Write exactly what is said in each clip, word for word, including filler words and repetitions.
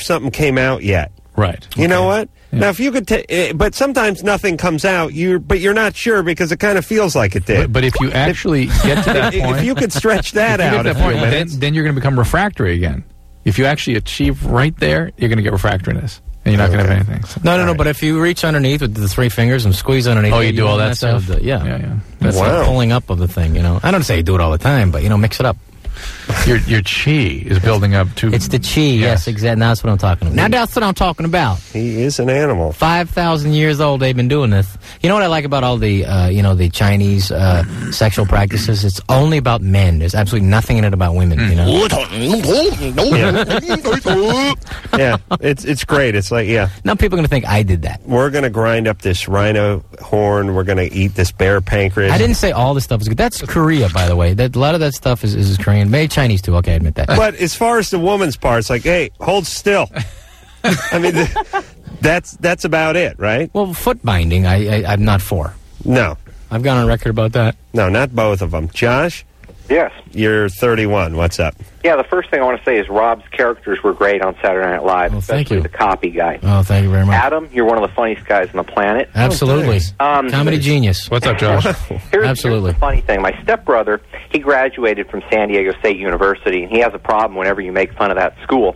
something came out yet. Right. You okay. know what? Yeah. Now, if you could, ta- but sometimes nothing comes out. You, but you're not sure because it kind of feels like it did. But, but if you actually get to that point, if you could stretch that if you out, get to a that few point, then, minutes. then you're going to become refractory again. If you actually achieve right there, you're going to get refractoriness, and you're not okay. going to have anything. So. No, no, no. right. But if you reach underneath with the three fingers and squeeze underneath, Oh, you it, do all that mess stuff? up the- yeah, Yeah, yeah. That's Wow. the pulling up of the thing. You know, I don't say you do it all the time, but you know, mix it up. Your your chi is building up to. It's the chi. Yes, Yes. exactly. Now that's what I'm talking about. Now that's what I'm talking about. He is an animal. Five thousand years old, they've been doing this. You know what I like about all the, uh, you know, the Chinese uh, sexual practices? It's only about men. There's absolutely nothing in it about women. You know. Yeah, it's it's great. It's like, yeah, Now people are going to think I did that. we're going to grind up this rhino horn. We're going to eat this bear pancreas. I didn't say all this stuff is good. That's Korea, by the way. That a lot of that stuff is, is Korean. Maybe Chinese too. Okay, I admit that. But as far as the woman's part, it's like, hey, hold still. I mean, the, that's that's about it, right? Well, foot binding, I, I I'm not for. No, I've gone on record about that. no, not both of them. Josh, Yes. you're thirty-one. What's up? Yeah, the first thing I want to say is Rob's characters were great on Saturday Night Live, Well, thank especially you. the copy guy. Oh, thank you very much. Adam, you're one of the funniest guys on the planet. Absolutely. Um, Comedy genius. What's up, Josh? Here's, Absolutely. here's the funny thing. My stepbrother, he graduated from San Diego State University, and he has a problem whenever you make fun of that school.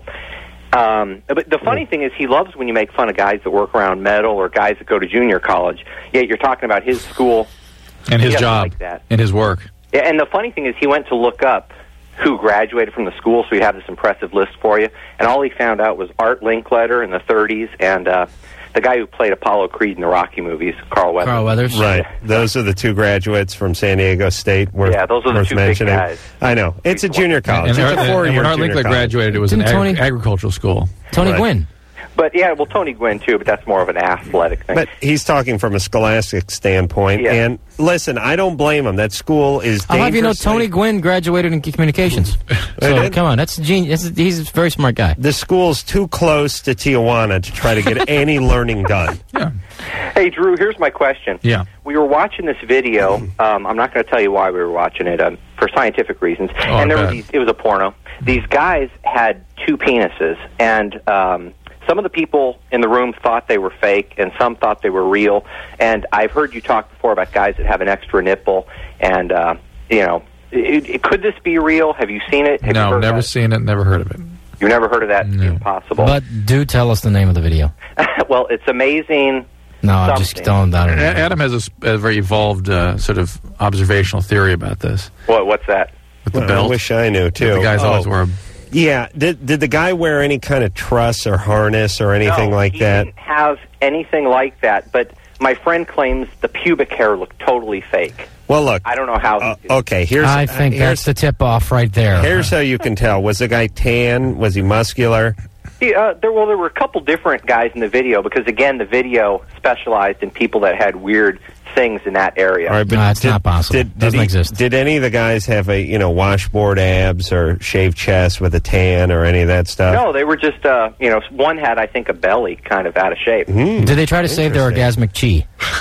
Um, but the funny thing is he loves when you make fun of guys that work around metal or guys that go to junior college. Yet you're talking about his school. And his He doesn't job. like that. And his work. Yeah, and the funny thing is he went to look up who graduated from the school, so he'd have this impressive list for you. And all he found out was Art Linkletter in the thirties and uh, the guy who played Apollo Creed in the Rocky movies, Carl Weathers. Carl Weathers. Right. Those are the two graduates from San Diego State. Worth, Yeah, those are the worth two big mentioning. guys. I know. It's a junior college. And, it's and, a and four-year when Art junior Linkler college. graduated, it was an Didn't ag- Tony- agricultural school. Tony Right. Gwynn. But yeah, well, Tony Gwynn too, but that's more of an athletic thing. But he's talking from a scholastic standpoint. Yeah. And listen, I don't blame him. That school is I'll have you know, dangerously- Tony Gwynn graduated in communications. So did? come on, that's genius. That's, he's a very smart guy. The school's too close to Tijuana to try to get any learning done. Yeah. Hey, Drew, here's my question. Yeah. We were watching this video. Um, I'm not going to tell you why we were watching it um, for scientific reasons. Oh, and there I was bet. these, it was a porno. These guys had two penises, and um, some of the people in the room thought they were fake, and some thought they were real. And I've heard you talk before about guys that have an extra nipple, and uh, you know, it, it, could this be real? Have you seen it? Have you No, heard never about it? seen it, never heard of it. You've never heard of that? No. Impossible. But do tell us the name of the video. Well, it's amazing. No, I'm just Something. don't. I don't A- know. Adam has a, s- a very evolved uh, sort of observational theory about this. What? What's that? With the Well, belt. I wish I knew, too. The guys Oh, always wear a Yeah. Did, did the guy wear any kind of truss or harness or anything no, like he that? didn't have anything like that, but my friend claims the pubic hair looked totally fake. Well, look. I don't know how. Uh, he did. okay, here's I think here's, that's the tip off right there. here's how you can tell. Was the guy tan? Was he muscular? See, uh, there, well, there were a couple different guys in the video because, again, the video specialized in people that had weird things in that area. All right, but No, it's did, not possible. Did, did Doesn't he- exist. Did any of the guys have a you know washboard abs or shaved chest with a tan or any of that stuff? No, they were just, uh, you know, one had, I think, a belly kind of out of shape. Hmm. Did they try to save their orgasmic chi?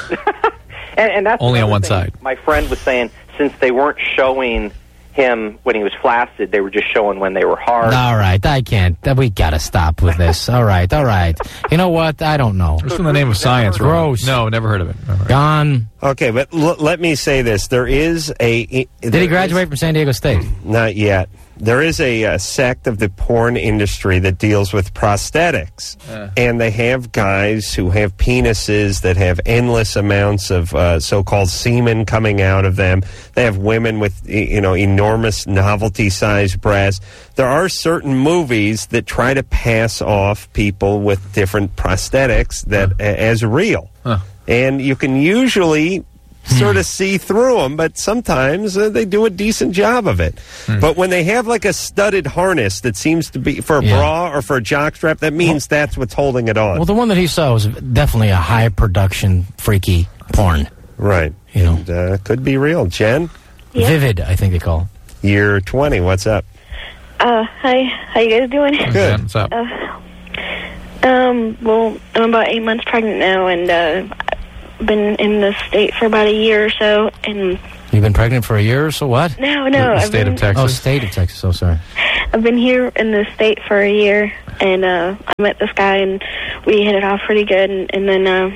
And, and that's Only on another one thing side. My friend was saying since they weren't showing him when he was flaccid, they were just showing when they were hard. All right, I can't. uh, We gotta stop with this. All right, all right. You know what? I don't know. Just in the name of science. Ron. Gross. No, never heard of it. Never heard. Gone. Okay, but l- let me say this: there is a. Did he graduate from San Diego State? Not yet. There is a, uh sect of the porn industry that deals with prosthetics, Uh. and they have guys who have penises that have endless amounts of uh, so-called semen coming out of them. They have women with y- you know enormous novelty-sized breasts. There are certain movies that try to pass off people with different prosthetics that Huh. a- as real, Huh. and you can usually sort of see through them, but sometimes uh, they do a decent job of it. But when they have like a studded harness that seems to be for a Yeah. bra or for a jockstrap, that means that's what's holding it on. Well, the one that he saw was definitely a high production, freaky porn. Right. You know. And, uh, could be real. Jen, Yeah. Vivid, I think they call it. you're twenty. What's up? Uh, hi. How you guys doing? Good. What's up? Uh, um, well, I'm about eight months pregnant now, and uh, I've been in the state for about a year or so, and You've been pregnant for a year or so? What? no, no, the I've state been, of Texas. Oh, state of Texas. Oh, sorry. I've been here in the state for a year. and uh, I met this guy, and we hit it off pretty good, and, and then uh,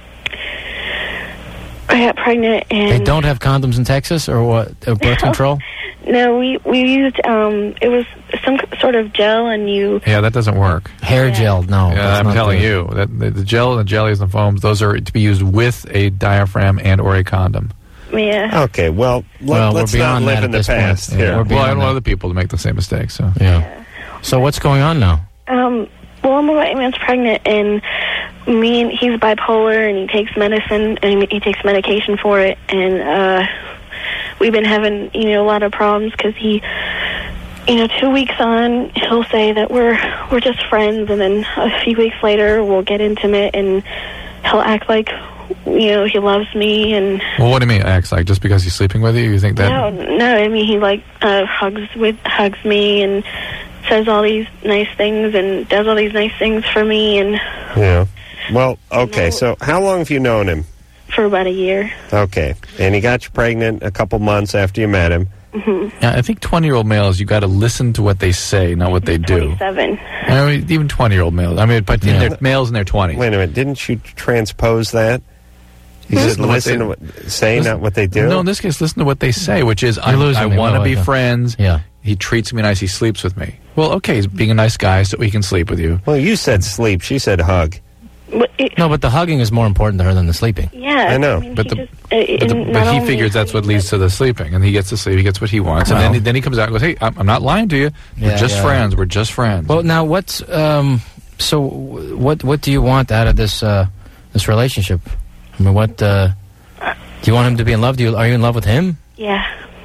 I got pregnant. And They don't have condoms in Texas, or what? Or birth control? No, we we used um, it was some sort of gel, and you. Yeah, that doesn't work. Hair Yeah. gel, no. Yeah, that's I'm not telling good. you that the, the gel and the jellies and the foams, those are to be used with a diaphragm and or a condom. Yeah. Okay, well, let, Well, we're let's not beyond live that in at the this point. past Yeah, here. we're Well, I beyond don't want that. other people to make the same mistake. So Yeah. So what's going on now? Um, well, I'm about eight months pregnant, and me and he's bipolar, and he takes medicine, and he takes medication for it, and uh, we've been having, you know, a lot of problems because he, you know, two weeks on, he'll say that we're we're just friends, and then a few weeks later, we'll get intimate, and he'll act like, you know, he loves me, and well, what do you mean acts like? Just because he's sleeping with you, you think that? no, no, I mean, he like uh, hugs with hugs me and says all these nice things and does all these nice things for me, and Yeah. Well, okay, No. so how long have you known him? for about a year. Okay, and he got you pregnant a couple months after you met him. Yeah, I think twenty-year-old males, you got to listen to what they say, not what they do. twenty-seven. I mean, even twenty-year-old males. I mean, but in Yeah. their, males in their twenties. Wait a minute, didn't you transpose that? You Listen said to what listen they- to what, say, listen- not what they do? No, in this case, listen to what they say, which is, I, losing I me. want to What be was that? friends. Yeah. He treats me nice. He sleeps with me. Well, okay, he's being a nice guy, so he can sleep with you. Well, you said sleep. She said hug. But it, No, but the hugging is more important to her than the sleeping. yeah, I know, mean, but he the- just, uh, But, the, and but not he only figures that's what hugging, leads to the sleeping, and he gets to sleep. He gets what he wants, and Well. then, he, then he comes out and goes, "Hey, I'm, I'm not lying to you. We're Yeah, just yeah. friends. We're just friends." Well, now what's um? So what what do you want out of this uh this relationship? I mean, what uh, do you want him to be in love? Do you are you in love with him? Yeah.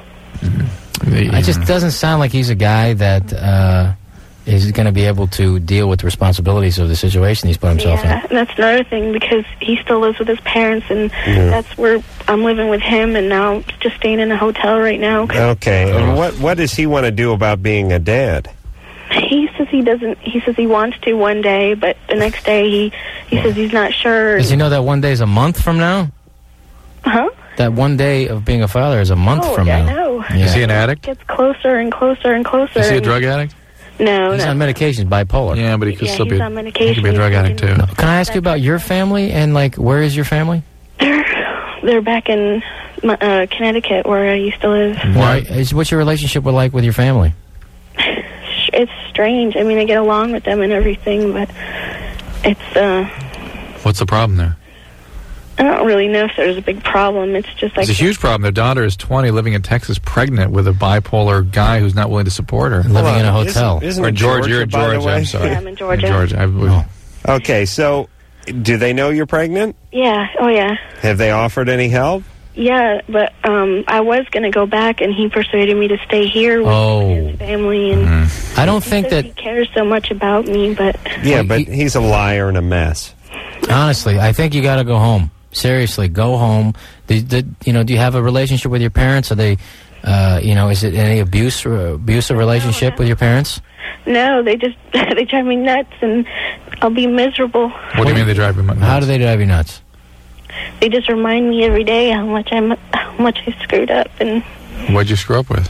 It just doesn't sound like he's a guy that uh, is going to be able to deal with the responsibilities of the situation he's put himself Yeah, in. and that's another thing because he still lives with his parents, and that's where I'm living with him, and now I'm just staying in a hotel right now. Okay, and what what does he want to do about being a dad? He says he doesn't. He says he wants to one day, but the next day he he says he's not sure. Does he know that one day is a month from now? Huh? That one day of being a father is a month Oh, from yeah, I now. know. Yeah. Is he an addict? Gets closer and closer and closer. Is he a and- drug addict? No, He's no. on medication, bipolar. Yeah, but he could Yeah, still he's be. on He medication. could be a drug He's addict too. taking- Can I ask you about your family and like where is your family? They're they're back in uh, Connecticut where I used to live. Why? Is, what's your relationship with, like with your family? It's strange. I mean, I get along with them and everything, but it's uh, What's the problem there? I don't really know if there's a big problem. It's just like It's a huge problem. Their daughter is twenty, living in Texas, pregnant with a bipolar guy who's not willing to support her. Living Hold in a on, hotel. Isn't, isn't Or it George, Georgia, you're in by the Georgia. way? I'm sorry. Yeah, I'm in Georgia. In Georgia. I, Oh. Okay, so do they know you're pregnant? yeah, oh yeah, Have they offered any help? yeah. But um, I was gonna go back, and he persuaded me to stay here with Oh. his family, and Mm-hmm. I don't he think says he that. cares so much about me, but Yeah, Well, but he- he's a liar and a mess. Honestly, I think you got to go home. Seriously, go home. Do, do, you know, do you have a relationship with your parents? Are they, uh, you know, is it any abuse or abusive relationship no. with your parents? no, they just they drive me nuts, and I'll be miserable. what do you mean they drive you nuts? How do they drive you nuts? They just remind me every day how much I'm how much I screwed up, and What'd you screw up with?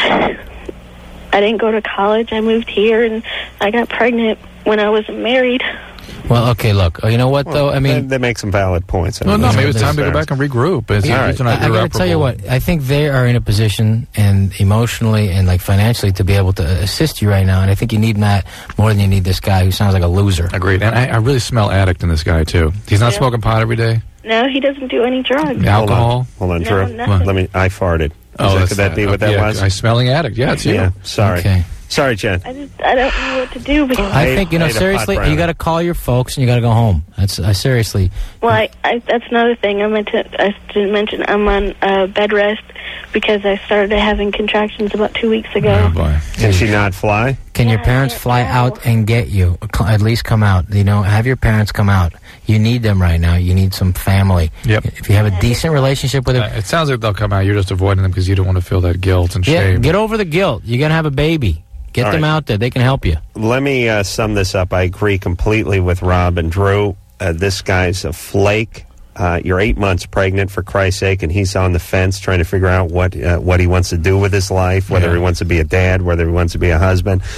I didn't go to college. I moved here, and I got pregnant when I wasn't married. Well, okay, look. Oh, you know what, though? I mean, that, that makes some valid points. I No, mean, no, that's maybe it's what time to go this back and regroup. It's, All right. it's not I, I got to irreparable. tell you what. I think they are in a position and emotionally and like financially to be able to assist you right now. And I think you need Matt more than you need this guy who sounds like a loser. Agreed. And I, I really smell addict in this guy, too. He's not Yeah. smoking pot every day? No, he doesn't do any drugs. Yeah. Hold on. Alcohol? Hold on, No, Drew. nothing. Let me. I farted. Is that, that's could that be uh, what that yeah, was? I smelling addict. Yeah, it's you. Yeah. Sorry. Okay. Sorry, Jen. I just I don't know what to do because I ate- think, you know, ate a pot seriously, brownie. you got to call your folks and you got to go home. That's I seriously. well, I, I that's another thing I meant to I didn't mention. I'm on uh, bed rest because I started having contractions about two weeks ago. Oh, boy. Can she not fly? Can your Yeah, parents yeah, fly no. out and get you? Cl- At least come out. You know, have your parents come out. You need them right now. You need some family. Yep. If you have a decent relationship with them, Uh, it sounds like they'll come out. You're just avoiding them because you don't want to feel that guilt and get, shame. get over the guilt. You're going to have a baby. Get All them right. out there. They can help you. Let me uh, sum this up. I agree completely with Rob and Drew. Uh, this guy's a flake. Uh, you're eight months pregnant, for Christ's sake, and he's on the fence trying to figure out what uh, what he wants to do with his life, whether Yeah. he wants to be a dad, whether he wants to be a husband.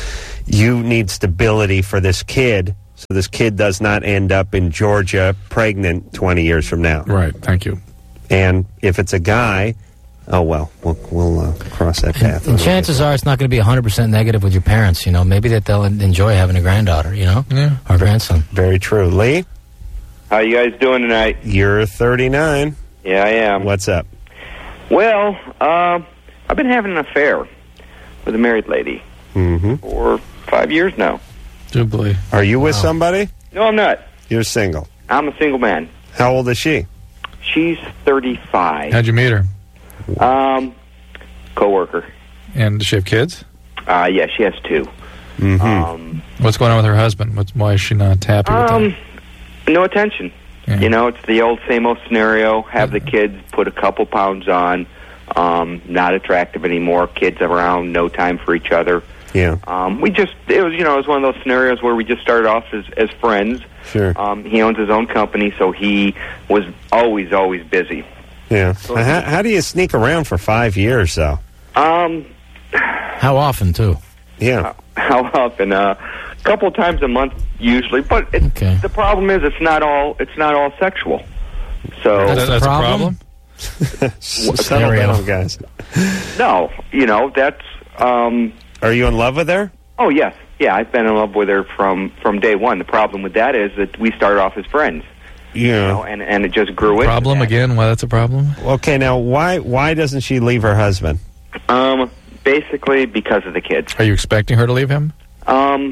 you need stability for this kid, so this kid does not end up in Georgia pregnant twenty years from now. Right. Thank you. And if it's a guy, oh, well, we'll, we'll uh, cross that path. And chances are it's not going to be one hundred percent negative with your parents, you know. Maybe that they'll enjoy having a granddaughter, you know, Yeah. or grandson. Very true. Lee, How you guys doing tonight? you're thirty-nine. Yeah, I am. What's up? Well, uh, I've been having an affair with a married lady Mm-hmm. for five years now. Doobly. Are you with somebody? No, I'm not. You're single. I'm a single man. How old is she? She's thirty-five. How'd you meet her? Um, coworker. And does she have kids? Uh, yeah, she has two. Mm-hmm. Um, What's going on with her husband? What's, why is she not happy with um, that? no attention. Yeah. You know, it's the old same old scenario. Have the kids, put a couple pounds on. Um, not attractive anymore. Kids around, no time for each other. Yeah. Um, we just, it was, you know, it was one of those scenarios where we just started off as, as friends. Sure. Um, he owns his own company, so he was always, always busy. Yeah. How, how do you sneak around for five years, though? Um, How often, too? Yeah. how often? Uh, a couple times a month, usually. But it, Okay. the problem is, it's not all, it's not all sexual. So That's That- the that's problem? a problem? Settle Stereo. down, guys. no, you know, that's. Um, Are you in love with her? oh yes, yeah, I've been in love with her from from day one. The problem with that is that we started off as friends, Yeah. you know, and and it just grew into Problem that. again? Why that's a problem? Okay, now why why doesn't she leave her husband? Um, basically because of the kids. Are you expecting her to leave him? Um,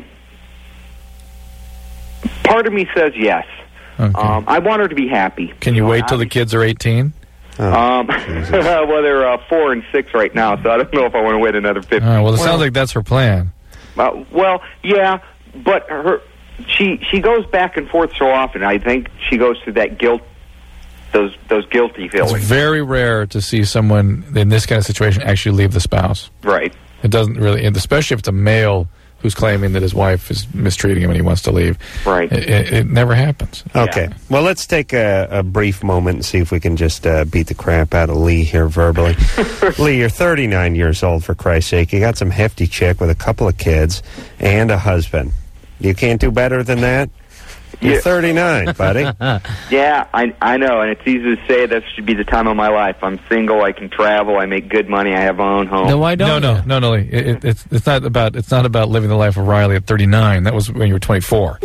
part of me says yes. Okay. Um, I want her to be happy. Can you know, wait till the kids are eighteen? Um, well, they're uh, four and six right now, so I don't know if I want to wait another fifteen. All right, well, it sounds like that's her plan. Uh, well, yeah, but her she she goes back and forth so often. I think she goes through that guilt, those those guilty It's feelings. very rare to see someone in this kind of situation actually leave the spouse. Right. It doesn't really, and especially if it's a male who's claiming that his wife is mistreating him and he wants to leave. Right. It, it, it never happens. Okay. Well, let's take a, a brief moment and see if we can just uh, beat the crap out of Lee here verbally. Lee, you're thirty-nine years old, for Christ's sake. You got some hefty chick with a couple of kids and a husband. You can't do better than that? You're Yeah. thirty-nine, buddy. Yeah, I I know, and it's easy to say that should be the time of my life. I'm single. I can travel. I make good money. I have my own home. Then why don't No, no, you? no, no. Lee. It, it, it's it's not about it's not about living the life of Riley at thirty-nine. That was when you were twenty-four.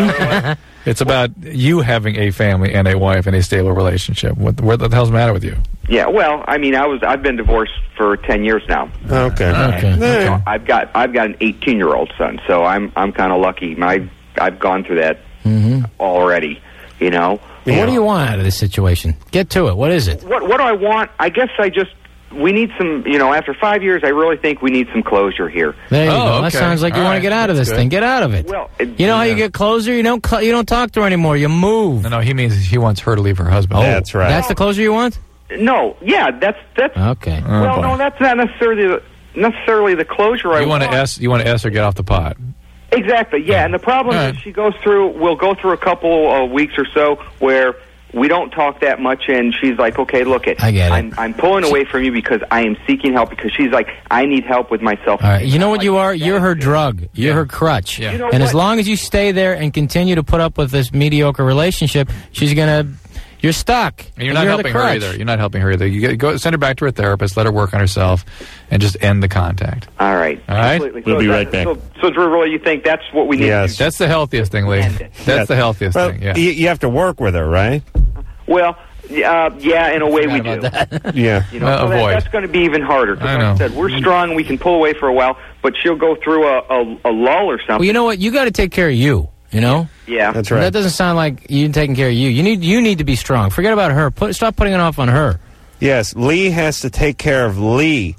It's about you having a family and a wife and a stable relationship. What, what the hell's the matter with you? Yeah, well, I mean, I was I've been divorced for ten years now. Okay. Okay. Yeah. So I've got I've got an eighteen year old son, so I'm I'm kind of lucky. My I've gone through that Mm-hmm. already. You know. What do you want out of this situation? Get to it. What is it? What what do I want? I guess I just we need some. You know, after five years, I really think we need some closure here. There you Oh, go. That okay. sounds like you All want to right. get out of That's this good. thing. Get out of it. Well, it- You know how you Yeah. get closure? You don't cl- you don't talk to her anymore. You move. No, no. He means he wants her to leave her husband. Oh, That's right. That's the closure you want? No, yeah, that's that's. Okay. Oh, well, boy. no, that's not necessarily the, necessarily the closure I You want to want. ask? You want to ask her to get off the pot? Exactly, yeah. And the problem All is right. she goes through, we'll go through a couple of weeks or so where we don't talk that much, and she's like, okay, look it. I get it. I'm, I'm pulling away from you because I am seeking help, because she's like, I need help with myself. All right. You know what you are? Like, You're her drug. You're Yeah. her crutch. Yeah. You know And as what? long as you stay there and continue to put up with this mediocre relationship, she's going to... You're stuck. And you're not the helping her crutch. either. You're not helping her either. You get, go send her back to her therapist. Let her work on herself, and just end the contact. All right. All right. Completely. We'll So be that- right back. So, so Drew, really, you think that's what we need Yes. to do? That's the healthiest thing, Lee. End it. That's the healthiest Well, thing. Yeah. you, you have to work with her, right? Well, uh, yeah, in a way we do. About that. Yeah. You know, Well, so that, avoid. that's going to be even harder. 'cause I like know. I said, we're strong. We can pull away for a while, but she'll go through a, a, a lull or something. Well, you know what? You got to take care of you, you know? yeah. That's That right. doesn't sound like you taking care of you. You need you need to be strong. Forget about her. Put Stop putting it off on her. Yes, Lee has to take care of Lee.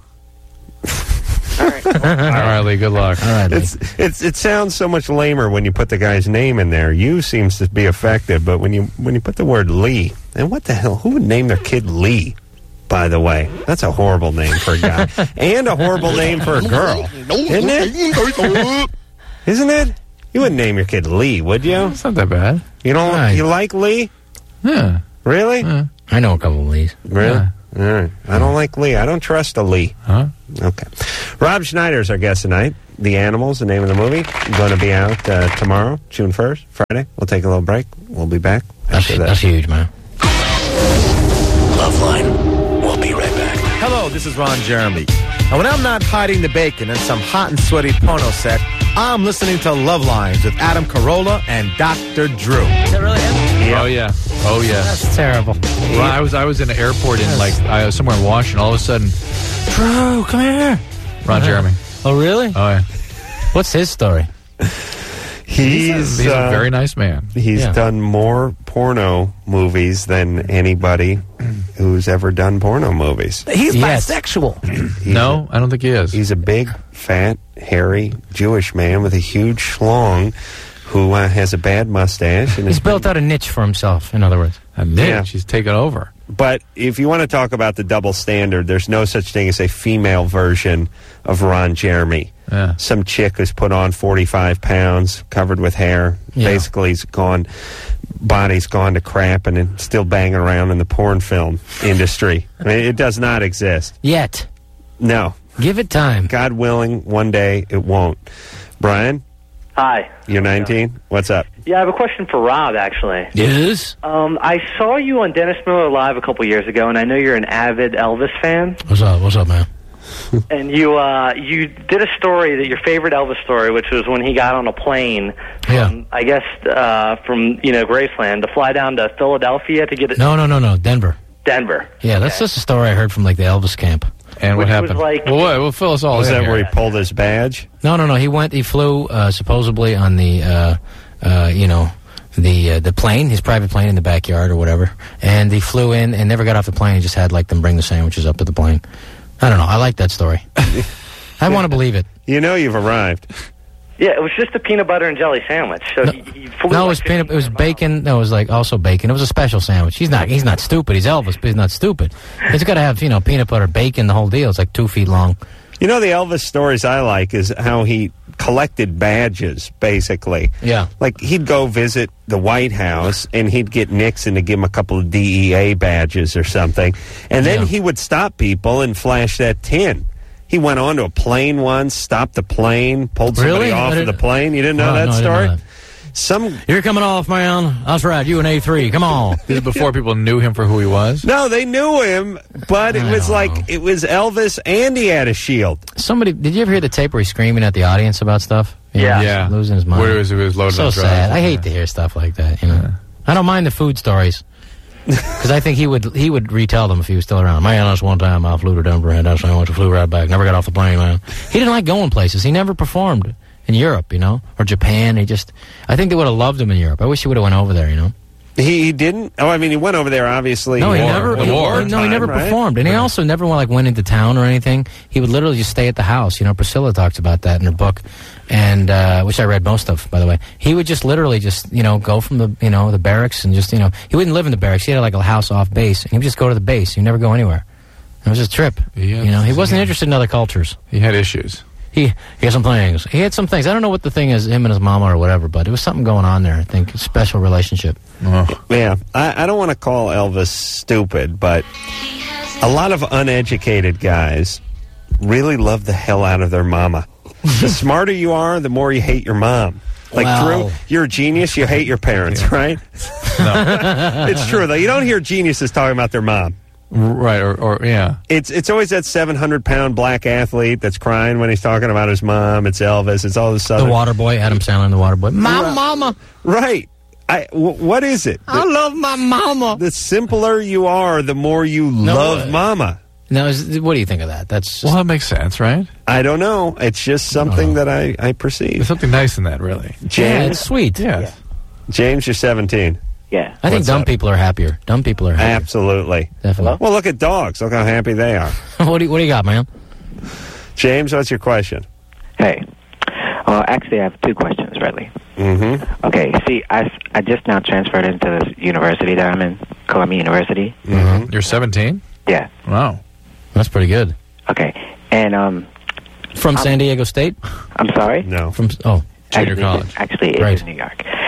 All right. All right, Lee. Good luck. All right. Lee. It's it's it sounds so much lamer when you put the guy's name in there. You seems to be effective, but when you when you put the word Lee, and what the hell? Who would name their kid Lee? By the way, that's a horrible name for a guy, and a horrible name for a girl, isn't it? Isn't it? You wouldn't name your kid Lee, would you? It's not that bad. You don't. Right. You like Lee? Yeah. Really? Yeah. I know a couple of these. Really? Yeah. All right. I don't like Lee. I don't trust a Lee. Huh? Okay. Rob Schneider's our guest tonight. The Animals, the name of the movie, going to be out uh, tomorrow, June first, Friday. We'll take a little break. We'll be back That's, after that. that's huge, man. Loveline. We'll be right back. Hello, this is Ron Jeremy. And when I'm not hiding the bacon in some hot and sweaty porno set, I'm listening to Love Lines with Adam Carolla and Doctor Drew. Is that really him? Oh, yeah. Oh, yeah. That's terrible. Well, I was I was in an airport in, like, I was somewhere in Washington. All of a sudden, Drew, come here. Ron Jeremy. Oh, really? Oh, yeah. What's his story? He's, He's uh, a very nice man. He's Yeah. done more porno movies than anybody who's ever done porno movies. He's Yes. bisexual. He's No, I don't think he is. A, he's a big, fat, hairy Jewish man with a huge schlong who uh, has a bad mustache. And He's is built out a niche for himself, in other words. A niche. Yeah. She's taken over. But if you want to talk about the double standard, there's no such thing as a female version of Ron Jeremy. Yeah. Some chick who's put on forty-five pounds, covered with hair. Yeah. Basically, he's gone, body's gone to crap, and then still banging around in the porn film industry. I mean, it does not exist. Yet. No. Give it time. God willing, one day it won't. Brian, Hi. you're nineteen? What's up? Yeah, I have a question for Rob, actually. Yes? Um, I saw you on Dennis Miller Live a couple years ago, and I know you're an avid Elvis fan. What's up? What's up, man? And you uh, you did a story, that your favorite Elvis story, which was when he got on a plane from, Yeah. I guess, uh, from, you know, Graceland to fly down to Philadelphia to get it. No, no, no, no. Denver. Denver. Yeah, that's Okay. just a story I heard from, like, the Elvis camp. And what Which was happened? like- well, what, well, fill us all Was in that here. where he pulled his badge? No, no, no. He went, he flew, uh, supposedly on the, uh, uh, you know, the uh, the plane, his private plane in the backyard or whatever. And he flew in and never got off the plane. He just had, like, them bring the sandwiches up to the plane. I don't know. I like that story. I want to believe it. You know you've arrived. Yeah, it was just a peanut butter and jelly sandwich. So No, he, he flew no, it like was peanut. It was fifteen bacon. No, it was like also bacon. It was a special sandwich. He's not. He's not stupid. He's Elvis, but he's not stupid. It's got to have, you know, peanut butter, bacon, the whole deal. It's like two feet long. You know, the Elvis stories I like is how he collected badges, basically. Yeah. Like, he'd go visit the White House, and he'd get Nixon to give him a couple of D E A badges or something. And then Yeah. he would stop people and flash that tin. He went onto a plane once, stopped the plane, pulled somebody Really? off I of the didn't- plane. You didn't know Wow, that no, I didn't story? know that. Some You're coming off, man. That's right. You and A three. Come on. This is before people knew him for who he was. No, they knew him, but it I was don't like know. it was Elvis and he had a shield. Somebody, did you ever hear the tape where he's screaming at the audience about stuff? You know, Yeah. just Yeah. losing his mind. Where he was, he was loaded so on drugs. sad. I hate to hear stuff like that. You know, I don't mind the food stories because I think he would he would retell them if he was still around. Man, that's one time I flew to Denver and that's when I went to flew right back. Never got off the plane, man. He didn't like going places. He never performed in Europe, you know, or Japan. He just, I think they would have loved him in Europe. I wish he would have went over there, you know. He, he didn't. Oh, I mean, he went over there. Obviously, No, he war. never. The he- war no, he time, never right? performed, and he also never like went into town or anything. He would literally just stay at the house. You know, Priscilla talks about that in her book, and uh, which I read most of, by the way. He would just literally just you know go from the you know the barracks and just you know he wouldn't live in the barracks. He had like a house off base, and he would just go to the base. He'd never go anywhere. It was his trip. Yeah, you know, he wasn't yeah. interested in other cultures. He had issues. He he had some things. He had some things. I don't know what the thing is, him and his mama or whatever, but there was something going on there. I think a special relationship. Oh. Yeah, I, I don't want to call Elvis stupid, but a lot of uneducated guys really love the hell out of their mama. The smarter you are, the more you hate your mom. Like, Wow. Drew, you're a genius, you hate your parents, right? No. It's true, though. You don't hear geniuses talking about their mom. Right, or, or yeah. It's it's always that seven hundred pound black athlete that's crying when he's talking about his mom. It's Elvis. It's all this The southern... water boy, Adam Sandler, and the water boy. My Right. mama. Right. I, w- what is it? I The, love my mama. the simpler you are, the more you No, love uh, mama. Now, is, what do you think of that? That's just, Well, that makes sense, right? I don't know. It's just something that I, I perceive. There's something nice in that, really. yeah, James, it's sweet. Yes. James, you're seventeen. Yeah. I think What's dumb up? people are happier. Dumb people are happier. Absolutely. Definitely. Well, look at dogs. Look how happy they are. what, do you, what do you got, man? James, what's your question? Hey. Well, actually, I have two questions, really. Mm-hmm. Okay, see, I, I just now transferred into this university that I'm in, Columbia University. Mm-hmm. You're seventeen? Yeah. Wow. That's pretty good. Okay. And, um, From San Diego State? I'm sorry? No. From oh, Junior actually, college. Actually, it's Right. in New York. And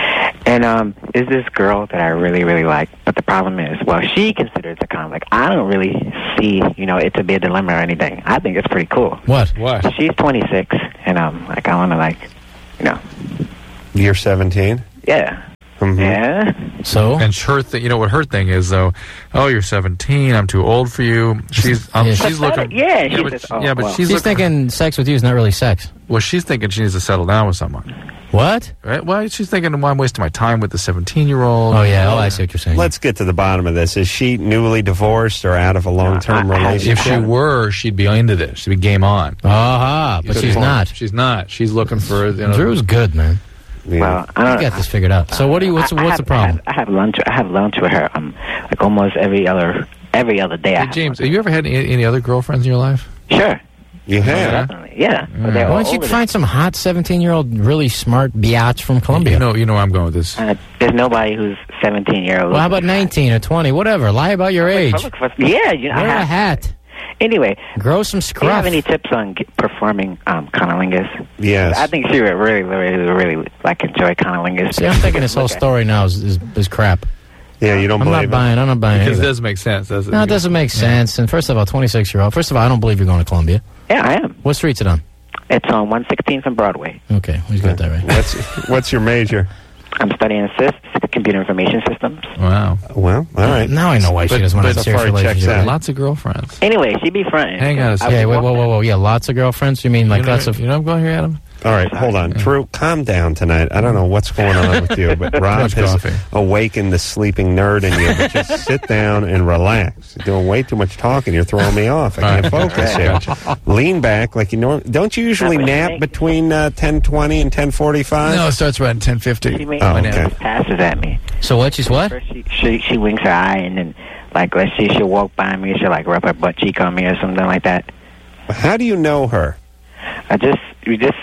And um, is this girl that I really, really like. But the problem is, well, she considers it kind of like, I don't really see, you know, it to be a dilemma or anything. I think it's pretty cool. What? What? She's twenty-six, and um, like, I want to, like, you know. You're seventeen? Yeah. Mm-hmm. Yeah. So? And her thing, you know what her thing is, though? Oh, you're seventeen. I'm too old for you. She's um, Yeah, she's looking. Yeah, yeah, she but, says, oh, yeah, but well. she's, She's looking, thinking sex with you is not really sex. Well, she's thinking she needs to settle down with someone. What? Right? Well, she's thinking, well, I'm wasting my time with the seventeen-year-old. Oh, yeah. Oh, I see what you're saying. Let's get to the bottom of this. Is she newly divorced or out of a long-term No, I- I- relationship? If she were, she'd be into this. She'd be game on. Aha, but Good she's point. not. She's not. She's looking for, you know. Drew's good, man. Yeah. Well, I don't You got this figured out. So what do you? What's I- I what's have- the problem? I have, I have lunch. I have lunch with her. Um, like almost every other every other day. I Hey, have James, lunch. have you ever had any, any other girlfriends in your life? Sure. You have? Definitely. Yeah. But they're Why all don't you over find some hot seventeen-year-old, really smart biatch from Colombia? You know, you know where I'm going with this. Uh, there's nobody who's seventeen year old. Well, how about nineteen or twenty? Whatever. Lie about your age. Yeah, you know, I Wear a have, hat. Anyway, Grow some do you have scruff. any tips on g- performing um, cunnilingus? Yes. I think she would really, really, really like enjoy cunnilingus. See, I'm thinking this whole story now is, is, is crap. Yeah, you don't I'm believe not it? buying. I'm not buying Because it it. does make sense, doesn't it? No, it doesn't make sense. And first of all, twenty-six-year-old. First of all, I don't believe you're going to Columbia. Yeah, I am. What street's it on? It's on one sixteenth from Broadway. Okay, we got that right. What's, what's your major? I'm studying SIS, computer information systems. Wow. Well, all right. Now I know why she But- doesn't want but to have a so far serious it checks relationship. out. Lots of girlfriends. Anyway, she be fronting. Hang on a I second. Yeah, was wait, whoa, whoa, whoa. Yeah, lots of girlfriends? You mean like you know, lots of... You know I'm going here, Adam? All right, hold on. Drew, calm down tonight. I don't know what's going on with you, but Rob much has coffee. awakened the sleeping nerd in you. But just sit down and relax. You're doing way too much talking. You're throwing me off. I can't All focus right. here. Lean back like you normally... Don't you usually No, but nap she- between uh, ten twenty and ten forty-five? No, it starts around ten fifty. She makes Oh, oh, okay. passes at me. So what? She's what? First she, she she winks her eye, and then like let's see, she'll walk by me, she'll like rub her butt cheek on me or something like that. How do you know her? I just we just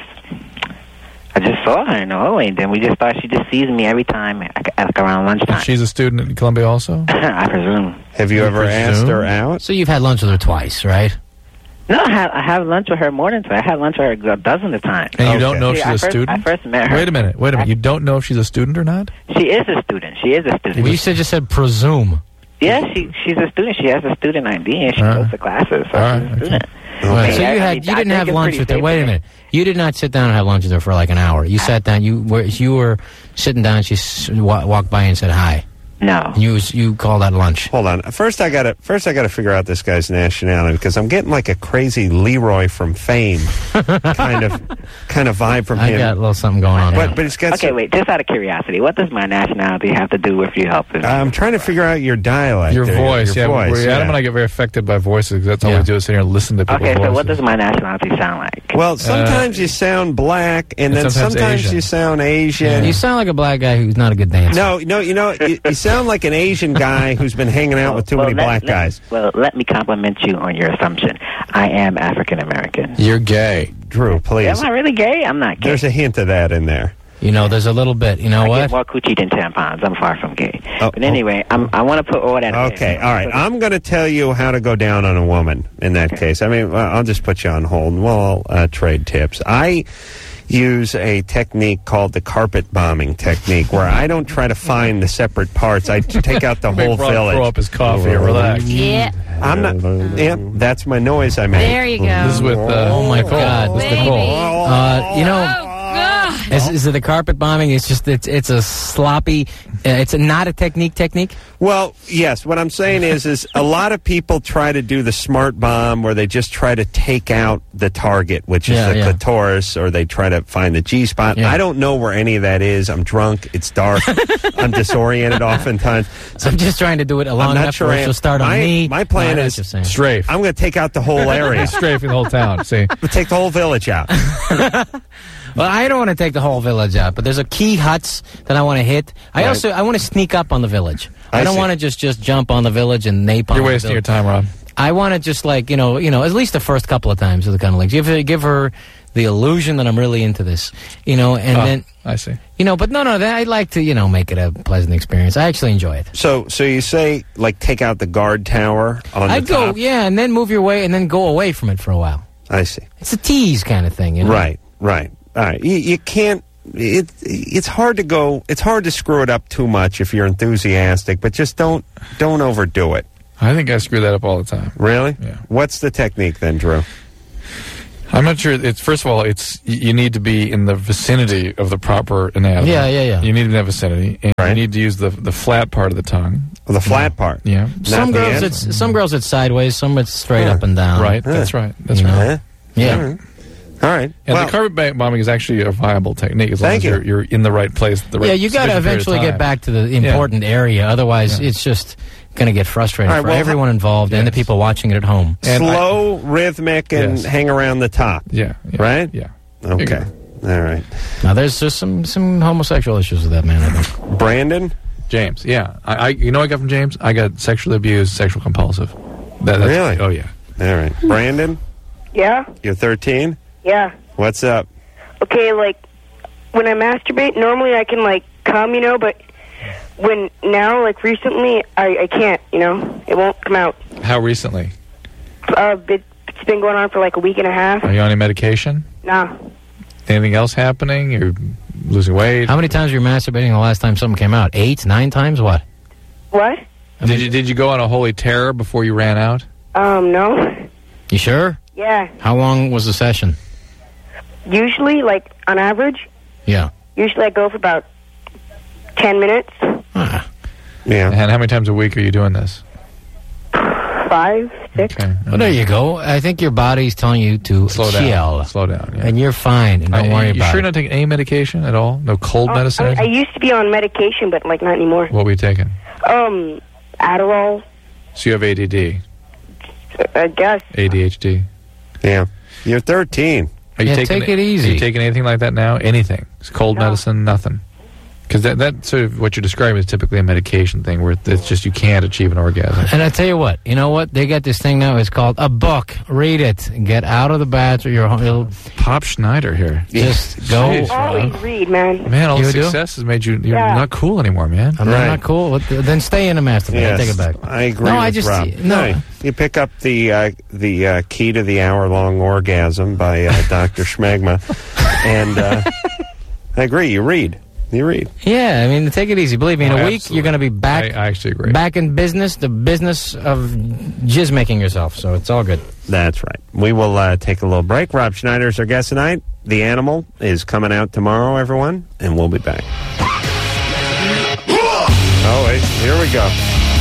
I just saw her in the hallway, and then we just thought she just sees me every time at, at around lunchtime. She's a student at Columbia also? I presume. Have you You ever asked her presume? out? So you've had lunch with her twice, right? No, I have, I have lunch with her more than twice. I had lunch with her a dozen of times. And you Okay. don't know if See, she's I a first, student? I first met her. Wait a minute. Wait a minute. You don't know if she's a student or not? She is a student. She is a student. Well, you said just said presume. Yeah, she she's a student. She has a student I D, and she All goes right. to classes. So All right, she's a okay. student. Okay. So I- you I had mean, you I didn't think have it's lunch pretty with her. safe Wait a to- minute. You did not sit down and have lunch with her for like an hour. You sat down. You were you were sitting down. She s- wa- walked by and said hi. No. And you was, you called that lunch. Hold on. First, I gotta first I gotta figure out this guy's nationality because I'm getting like a crazy Leroy from Fame kind of kind of vibe from I him. got a little something going on. But there. but it's got. Okay, some- wait. Just out of curiosity, what does my nationality have to do with you helping? I'm trying to figure out your dialect. Your there, voice. Your yeah, voice. we- yeah. Adam and I get very affected by voices. That's all Yeah. we do is sit here and listen to people's Okay, so voices. what does my nationality sound like? Well, sometimes you sound black, and and then sometimes sometimes, Asian. you sound Asian. You sound like a black guy who's not a good dancer. No, no, you know, you, you sound like an Asian guy who's been hanging out with too Well, many let- black let- guys. Well, let me compliment you on your assumption. I am African American. You're gay. Drew, please. Am I really gay? I'm not gay. There's a hint of that in there. You know, there's a little bit. You know I what? get more coochie than tampons. I'm far from gay. Oh, but anyway, I'm, I want to put all that. Okay, all right. I'm going to tell you how to go down on a woman in that case. I mean, well, I'll just put you on hold and we'll uh, trade tips. I use a technique called the carpet bombing technique where I don't try to find the separate parts. I take out the whole Make Rob village. throw up his coffee and relax. Yeah. I'm not. Yeah, that's my noise I made. There you go. This is with uh, Oh, my Nicole. God. This is Baby. Nicole. Uh, you know, Oh, God. is, is it the carpet bombing? It's just it's it's a sloppy. Uh, it's a, not a technique. Technique. Well, yes. What I'm saying is, is a lot of people try to do the smart bomb, where they just try to take out the target, which is Yeah, the yeah. clitoris, or they try to find the G spot. Yeah. I don't know where any of that is. I'm drunk. It's dark. I'm disoriented oftentimes. So I'm just trying to do it long I'm not enough sure where I am- she'll start on my, me. My plan No, I know is what you're saying. Strafe. I'm going to take out the whole area. Strafing the whole town. See? Take the whole village out. Well, I don't want to take the whole village out, but there's a key huts that I want to hit. I Right. also I want to sneak up on the village. I, I don't see. want to just just jump on the village and nape on You're the wasting your village. time, Rob. I want to just like you know you know at least the first couple of times with the kind of like give her, give her the illusion that I'm really into this, you know, and Oh, then I see. you know, but no, no, that, I'd like to you know make it a pleasant experience. I actually enjoy it. So, so you say like take out the guard tower on I'd the go top? yeah, and then move your way and then go away from it for a while. I see. It's a tease kind of thing, you know. Right, right. All right. You, you can't it it's hard to go. It's hard to screw it up too much if you're enthusiastic, but just don't don't overdo it. I think I screw that up all the time. Really? Yeah. What's the technique then, Drew? I'm not sure. It's first of all, it's y- you need to be in the vicinity of the proper anatomy. Yeah, yeah, yeah. You need to be in that vicinity, and Right. you need to use the the flat part of the tongue. Well, the flat part. Yeah, Some Not the girls, end? it's some girls it's sideways. Some it's straight Huh. up and down. right. Huh. That's right. That's You right. know? Huh? Yeah. All right. All right. And Well, the carpet ba- bombing is actually a viable technique as long Thank as you're, you. you're in the right place. The right Yeah, you got to sufficient period of eventually get time. back to the important area. Otherwise, Yeah. it's just going to get frustrating All right, for well, everyone involved and the Yes. people watching it at home. And slow, rhythmic, and Yes. hang around the top. Yeah, yeah. Right? Yeah. Okay. All right. Now, there's just some some homosexual issues with that man. I think. Brandon? James, yeah. I, I you know what I got from James? I got sexually abused, sexual compulsive. That, that's, Really? Oh, yeah. All right. Brandon? Yeah, You're thirteen? yeah. What's up? Okay, like when I masturbate, normally I can like come, you know, but when now, like recently, I, I can't, you know, it won't come out. How recently? Uh, it, it's been going on for like a week and a half. Are you on any medication? Nah. Anything else happening? You're losing weight? How many times were you masturbating the last time something came out? Eight, nine times? What? What? Did you did you go on a holy terror before you ran out? Um, no. You sure? Yeah. How long was the session? Usually, like on average, Yeah. usually I go for about ten minutes, Ah. Yeah. And how many times a week are you doing this? five, six. Okay. Well, there you go. I think your body's telling you to Slow chill. down. Slow down. Yeah. And you're fine. And don't I- worry you about sure it. you're not taking any medication at all? No cold Oh, medicine? or I, I anything? used to be on medication, but like not anymore. What were you taking? Um, Adderall, So you have A D D, I guess. A D H D. Yeah. You're thirteen. Are you Yeah, taking take it easy. Are you taking anything like that now? Anything? It's cold No. medicine? Nothing? Because that, that sort of what you're describing is typically a medication thing where it's just you can't achieve an orgasm. And I tell you what, you know what? They got this thing now. It's called a book. Read it. Get out of the bathroom. Your home. You'll Pop Schneider here. just go. Jeez, Always Rob. read, man. Man, all You the do? success has made you you're Yeah. not cool anymore, man. I'm Right. not cool. What the- then stay in the master bath. Yes, Take it back. I agree No, with I just Rob. no. Hey, you pick up the uh, the uh, Key to the Hour-Long Orgasm by uh, Doctor Schmegma, and uh, I agree. You read. You read. Yeah, I mean, take it easy. Believe me, in Oh, a week absolutely. you're going to be back. I, I actually agree. Back in business, the business of jizz making yourself. So it's all good. That's right. We will uh, take a little break. Rob Schneider's our guest tonight. The Animal is coming out tomorrow, everyone, and we'll be back. Oh, wait. Here we go.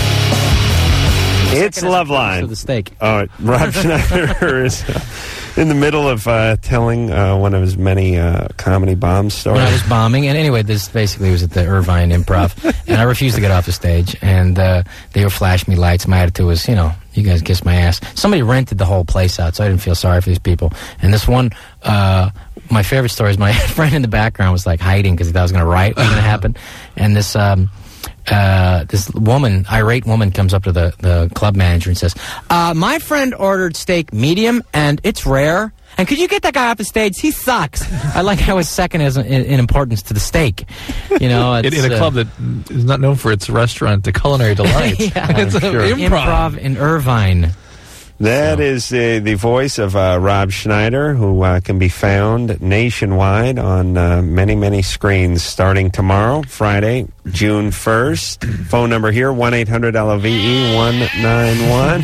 It's Love For Line. the steak. Uh, Rob Schneider is uh, in the middle of uh, telling uh, one of his many uh, comedy bomb stories. When I was bombing, and anyway, this basically was at the Irvine Improv, and I refused to get off the stage, and uh, they were flashing me lights. My attitude was, you know, you guys kiss my ass. Somebody rented the whole place out, so I didn't feel sorry for these people. And this one, uh, my favorite story is my friend in the background was like hiding because he thought it was going to riot was going to happen, and this. Um, Uh, this woman, irate woman, comes up to the, the club manager and says, uh, my friend ordered steak medium, and it's rare. And could you get that guy off the stage? He sucks. I like how it's second as in, in importance to the steak. You know, in, it's, in a uh, club that is not known for its restaurant, the culinary delights. yeah, It's an sure. improv. improv in Irvine. That So. is uh, the voice of uh, Rob Schneider, who uh, can be found nationwide on uh, many, many screens starting tomorrow, Friday, June first. Phone number here, one eight hundred L O V E one nine one.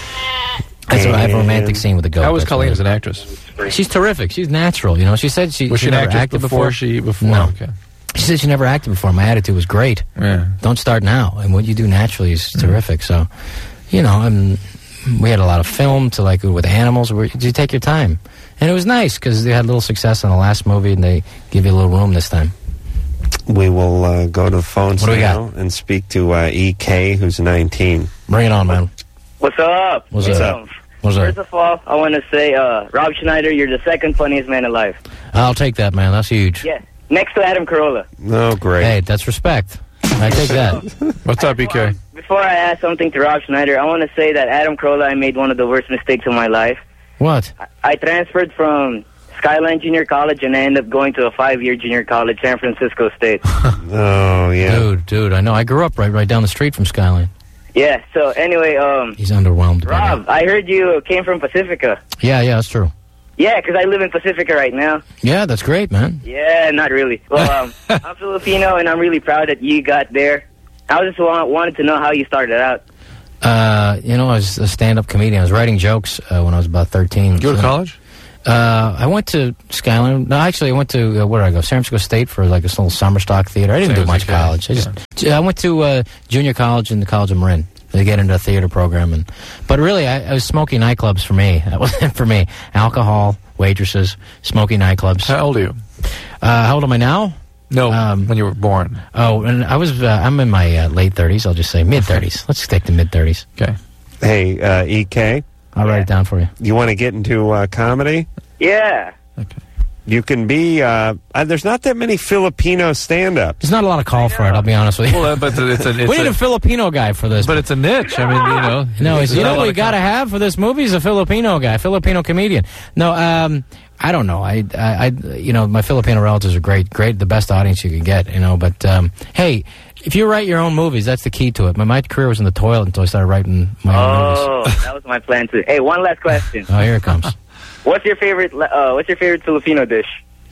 That's what I have a romantic scene with a goat. How was That's Colleen what as an it actress? is. She's terrific. She's natural. You know, she said she Was she, she an never actress acted before, before. she before? No. Okay. She said she never acted before. My attitude was great. Yeah. Don't start now. And what you do naturally is terrific. So, you know, and we had a lot of film to like with animals. Where you take your time, and it was nice because they had a little success on the last movie, and they give you a little room this time. We will uh, go to the phones What do we now and speak to uh, E K, who's nineteen. Bring it on, man. What's up? What's What's up? up? What's First up? of all, I want to say, uh, Rob Schneider, you're the second funniest man alive. I'll take that, man. That's huge. Yeah, next to Adam Carolla. Oh, great. Hey, that's respect. I take that. What's up, E K? Before I ask something to Rob Schneider, I want to say that Adam Carolla, I made one of the worst mistakes of my life. What? I, I transferred from Skyline Junior College, and I ended up going to a five-year junior college, San Francisco State. Oh, yeah. Dude, dude, I know. I grew up right, right down the street from Skyline. Yeah. So anyway, um, He's underwhelmed. by Rob, I heard you came from Pacifica. that. Yeah, yeah, that's true. Yeah, because I live in Pacifica right now. Yeah, that's great, man. Yeah, not really. Well, um, I'm Filipino, and I'm really proud that you got there. I just want, wanted to know how you started out. Uh, you know, I was a stand-up comedian. I was writing jokes uh, when I was about thirteen. You go to So- college? Uh, I went to Skyline. No, actually, I went to, uh, where did I go? San Francisco State for like this little summer stock theater. I didn't San do much Francisco, college. I just, I went to uh, junior college in the College of Marin to get into a theater program. And But really, I, I was smoking nightclubs for me. That wasn't for me. Alcohol, waitresses, smoking nightclubs. How old are you? Uh, how old am I now? No, Um, when you were born. Oh, and I was, uh, I'm in my uh, late thirties. I'll just say mid-thirties. Let's stick to mid-thirties. Okay. Hey, uh, E K, I'll write it down for you. you want to get into uh, comedy? Yeah. You can be, uh, uh, there's not that many Filipino stand-ups. There's not a lot of call for it, I'll be honest with you. Well, uh, but it's a, it's we need a, a Filipino guy for this. but it's a niche. I mean, you know. No, it's, there's you not know a what lot we of got to com- have for this movie is a Filipino guy, Filipino comedian. No, um, I don't know. I, I, I, you know, my Filipino relatives are great, great, the best audience you can get, you know. But um, hey, if you write your own movies, that's the key to it. My, my career was in the toilet until I started writing my own movies. Oh, that was my plan too. Hey, one last question. Oh, here it comes. What's your favorite? Uh, what's your favorite Filipino dish?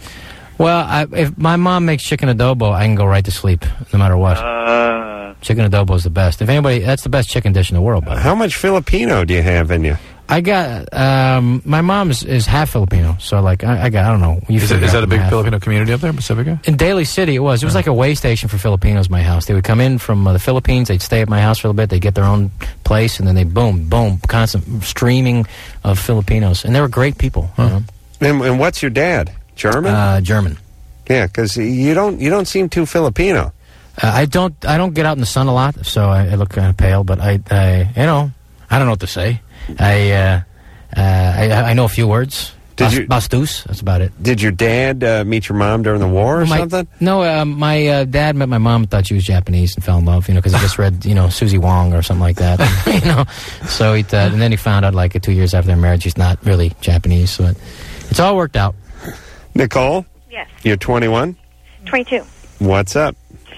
Well, I, if my mom makes chicken adobo, I can go right to sleep, no matter what. Uh, Chicken adobo is the best. If anybody, that's the best chicken dish in the world. By the way. How much Filipino do you have in you? I got um, my mom is, is half Filipino, so like I, I got I don't know. You Is, it, figure is out that a I'm big half. Filipino community up there in Pacifica? In Daly City, it was. It was like a way station for Filipinos. My house. They would come in from uh, the Philippines. They'd stay at my house for a little bit. They'd get their own place, and then they boom, boom, constant streaming of Filipinos, and they were great people. You know? And, and what's your dad? German? uh, German. Yeah, because you don't you don't seem too Filipino. Uh, I don't I don't get out in the sun a lot, so I, I look kind of pale. But I, I you know I don't know what to say. I uh, uh, I, I know a few words. Did Bas- you- Bastus? That's about it. Did your dad uh, meet your mom during the war or my, something? No, uh, my uh, dad met my mom and thought she was Japanese and fell in love, you know, because he just read, you know, Susie Wong or something like that, you know. So he, uh, and then he found out like two years after their marriage, she's not really Japanese. So it, it's all worked out. Nicole? Yes. You're twenty-one? twenty-two. What's up?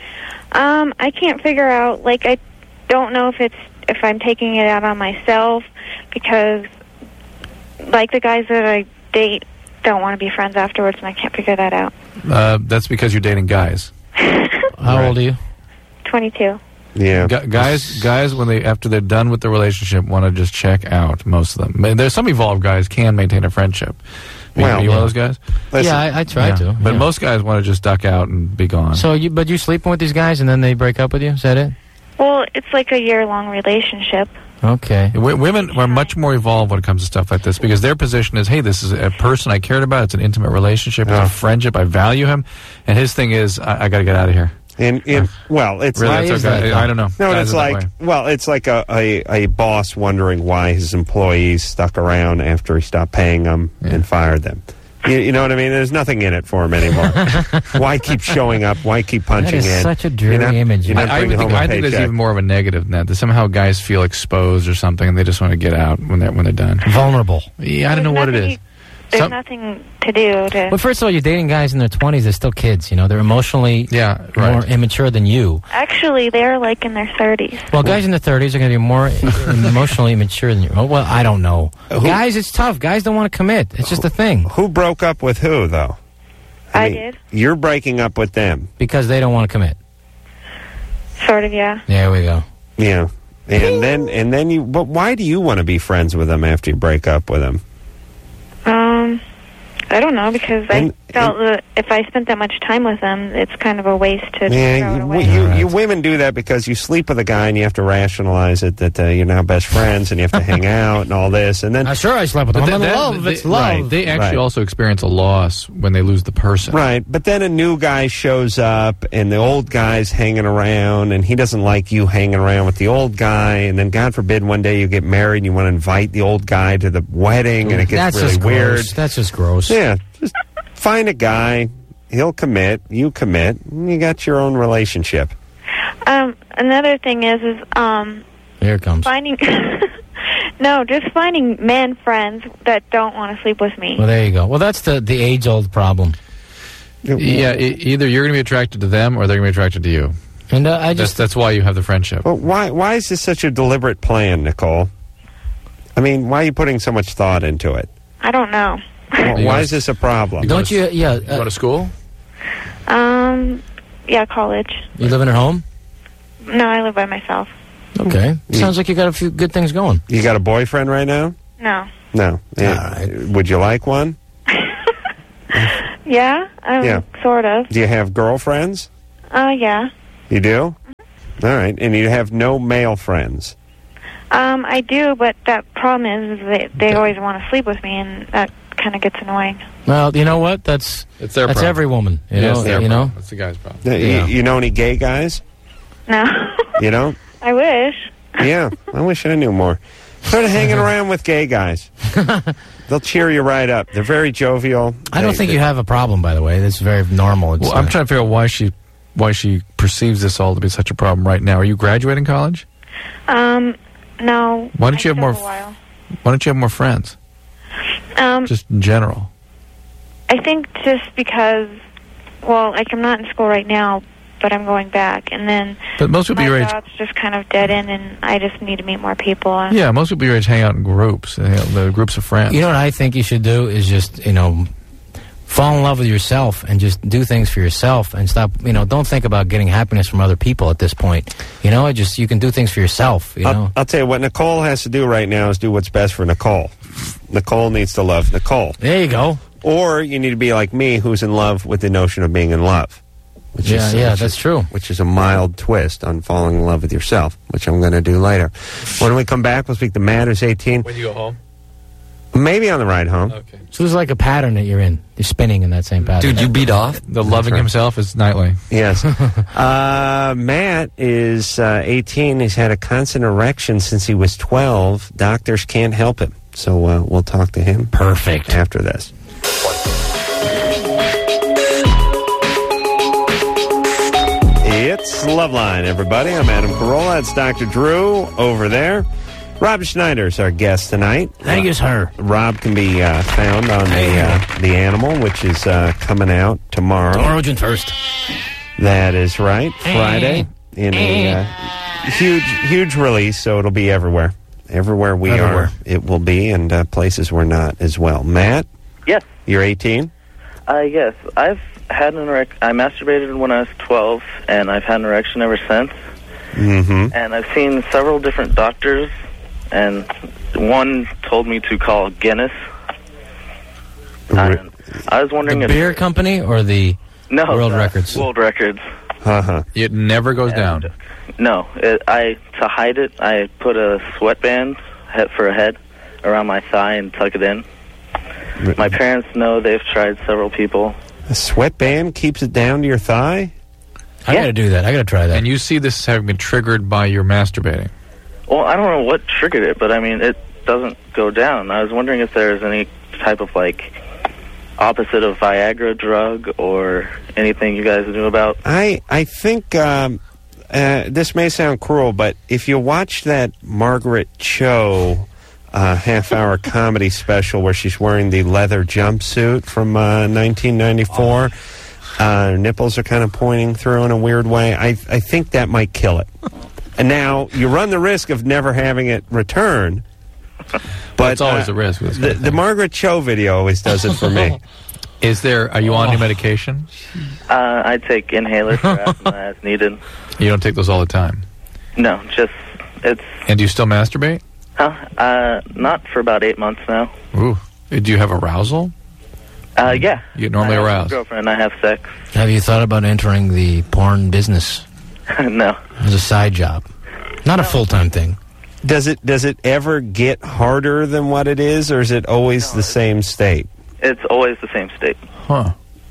Um, I can't figure out, like, I don't know if it's, if I'm taking it out on myself, because, like, the guys that I date don't want to be friends afterwards, and I can't figure that out. Uh, that's because you're dating guys. How old are you? twenty-two. Yeah. Gu- guys, guys, when they after they're done with the relationship, want to just check out. Most of them. Ma- There's some evolved guys can maintain a friendship. You, Well, you one yeah. of those guys? Listen, yeah, I, I try Yeah. to. But yeah. most guys want to just duck out and be gone. So you, but you sleeping with these guys and then they break up with you? Is that it? Well, it's like a year-long relationship. Okay. W- women are much more evolved when it comes to stuff like this because their position is, hey, this is a person I cared about. It's an intimate relationship. It's Yeah. a friendship. I value him. And his thing is, I, I got to get out of here. And, and well, it's Really, Why that's is okay. that, though? I don't know. no, Guys it's are that like way. well, it's like a, a, a boss wondering why his employees stuck around after he stopped paying them and fired them. You, you know what I mean? There's nothing in it for him anymore. Why keep showing up? Why keep punching That is in? such a dreary You're not- image. you're not I, I, bringing would think, home a I think there's paycheck. even more of a negative than that. That somehow guys feel exposed or something, and they just want to get out when they're when they're done. Vulnerable. Yeah, I don't know what it is. There's Some- nothing to do to... Well, first of all, you're dating guys in their twenties. They're still kids. You know, they're emotionally Yeah, more right. immature than you. Actually, they're, like, in their thirties. Well, guys in their thirties are going to be more emotionally immature than you. Oh, well, I don't know. Who- Guys, it's tough. Guys don't want to commit. It's just a thing Who broke up with who, though? I mean, did. You're breaking up with them. because they don't want to commit. Sort of, yeah. There we go. Yeah. And then, and then you. But why do you want to be friends with them after you break up with them? Um, I don't know, because And- I felt that if I spent that much time with them, it's kind of a waste to throw it Yeah, you, away. you, you women do that because you sleep with a guy and you have to rationalize it that uh, you're now best friends and you have to hang out and all this, and then Uh, sure, I slept with them. But I'm in that- love. they- It's love. right. They actually Right. also experience a loss when they lose the person. right, but then a new guy shows up and the old guy's hanging around and he doesn't like you hanging around with the old guy, and then God forbid one day you get married and you want to invite the old guy to the wedding and it gets That's really just weird. gross. That's just gross. Yeah, just find a guy, he'll commit, you commit, and you got your own relationship. Um, another thing is, is, um, Here it comes. finding... no, just finding men friends that don't want to sleep with me. Well, there you go. Well, that's the, the age-old problem. Yeah, e- either you're going to be attracted to them or they're going to be attracted to you. And uh, I That's just... that's why you have the friendship. But why why is this such a deliberate plan, Nicole? I mean, why are you putting so much thought into it? I don't know. Why, why is this a problem? Don't you? Yeah. You go to school? Um, yeah, college. You living at home? No, I live by myself. Okay. Sounds like you got a few good things going. You got a boyfriend right now? No. No. Yeah. Would you like one? Yeah, um, Yeah. sort of. Do you have girlfriends? Uh, yeah. You do? All right. And you have no male friends? Um, I do, but that problem is, is they, they always want to sleep with me, and that kind of gets annoying. Well, you know what? That's It's their that's problem. every woman. You Yeah, know, it's their you know. problem. That's the guy's problem. Uh, you- Yeah. You, know any gay guys? No. You don't? I wish. Yeah. I wish I knew more. Start hanging around with gay guys. They'll cheer you right up. They're very jovial. I don't They- think they- you have a problem, by the way. That's very normal. It's, Well, I'm uh, trying to figure out why she why she perceives this all to be such a problem right now. Are you graduating college? Um, no. Why don't you have I more? still have a while. Why don't you have more friends? Um, Just in general. I think just because, well, like I'm not in school right now, but I'm going back, and then But most people my your age, job's just kind of dead end, and I just need to meet more people. And yeah, most people your age hang out in groups, you know, the groups of friends. You know what I think you should do is just, you know, fall in love with yourself and just do things for yourself and stop, you know, don't think about getting happiness from other people at this point. You know, it just, you can do things for yourself, you I'll, know. I'll tell you what Nicole has to do right now is do what's best for Nicole. Nicole needs to love Nicole. There you go. Or you need to be like me, who's in love with the notion of being in love. Which Yeah, is, yeah, which that's is- true. Which is a mild twist on falling in love with yourself, which I'm going to do later. When we come back, we'll speak to Matt, who's eighteen. When you go home? Maybe on the ride home. Okay. So there's like a pattern that you're in. You're spinning in that same pattern. Dude, you beat off? The loving right. himself is nightly. Yes. uh, Matt is uh, eighteen. He's had a constant erection since he was twelve. Doctors can't help him. So uh, we'll talk to him. Perfect. After this. It's Loveline, everybody. I'm Adam Carolla. It's Doctor Drew over there. Rob Schneider's our guest tonight. Thank you, sir. Rob can be uh, found on the uh, the Animal, which is uh, coming out tomorrow. Tomorrow, June first. That is right. Friday in a uh, huge, huge release, so it'll be everywhere. Everywhere we Everywhere. are, it will be, and uh, places we're not as well. Matt, Yes. you're eighteen? Uh, yes. I've had an erect. I masturbated when I was twelve, and I've had an erection ever since. Mm-hmm. And I've seen several different doctors, and one told me to call Guinness. And I was wondering The if beer company or the no World uh, Records? World Records. Uh-huh. It never goes And- down. No, it, I to hide it, I put a sweatband he- for a head around my thigh and tuck it in. My parents know. They've tried several people. A sweatband keeps it down to your thigh? I gotta do that. I gotta try that. And you see this as having been triggered by your masturbating. Well, I don't know what triggered it, but I mean, it doesn't go down. I was wondering if there's any type of like opposite of Viagra drug or anything you guys knew about. I I think um, uh, this may sound cruel, but if you watch that Margaret Cho uh, half-hour comedy special where she's wearing the leather jumpsuit from uh, nineteen ninety-four, uh, her nipples are kind of pointing through in a weird way, I I think that might kill it. And now you run the risk of never having it return. But it's always uh, a risk. with this The, kind of the thing. Margaret Cho video always does it for me. Is there? Are you on new medication? Uh, I take inhalers for asthma as needed. You don't take those all the time. No, just it's And do you still masturbate? huh? Uh, not for about eight months now. Ooh. Do you have arousal? Uh, yeah. You get normally I have a aroused. girlfriend. I have sex. Have you thought about entering the porn business No. as a side job? Not a full-time thing. Does it does it ever get harder than what it is, or is it always the same state? It's always the same state. Huh.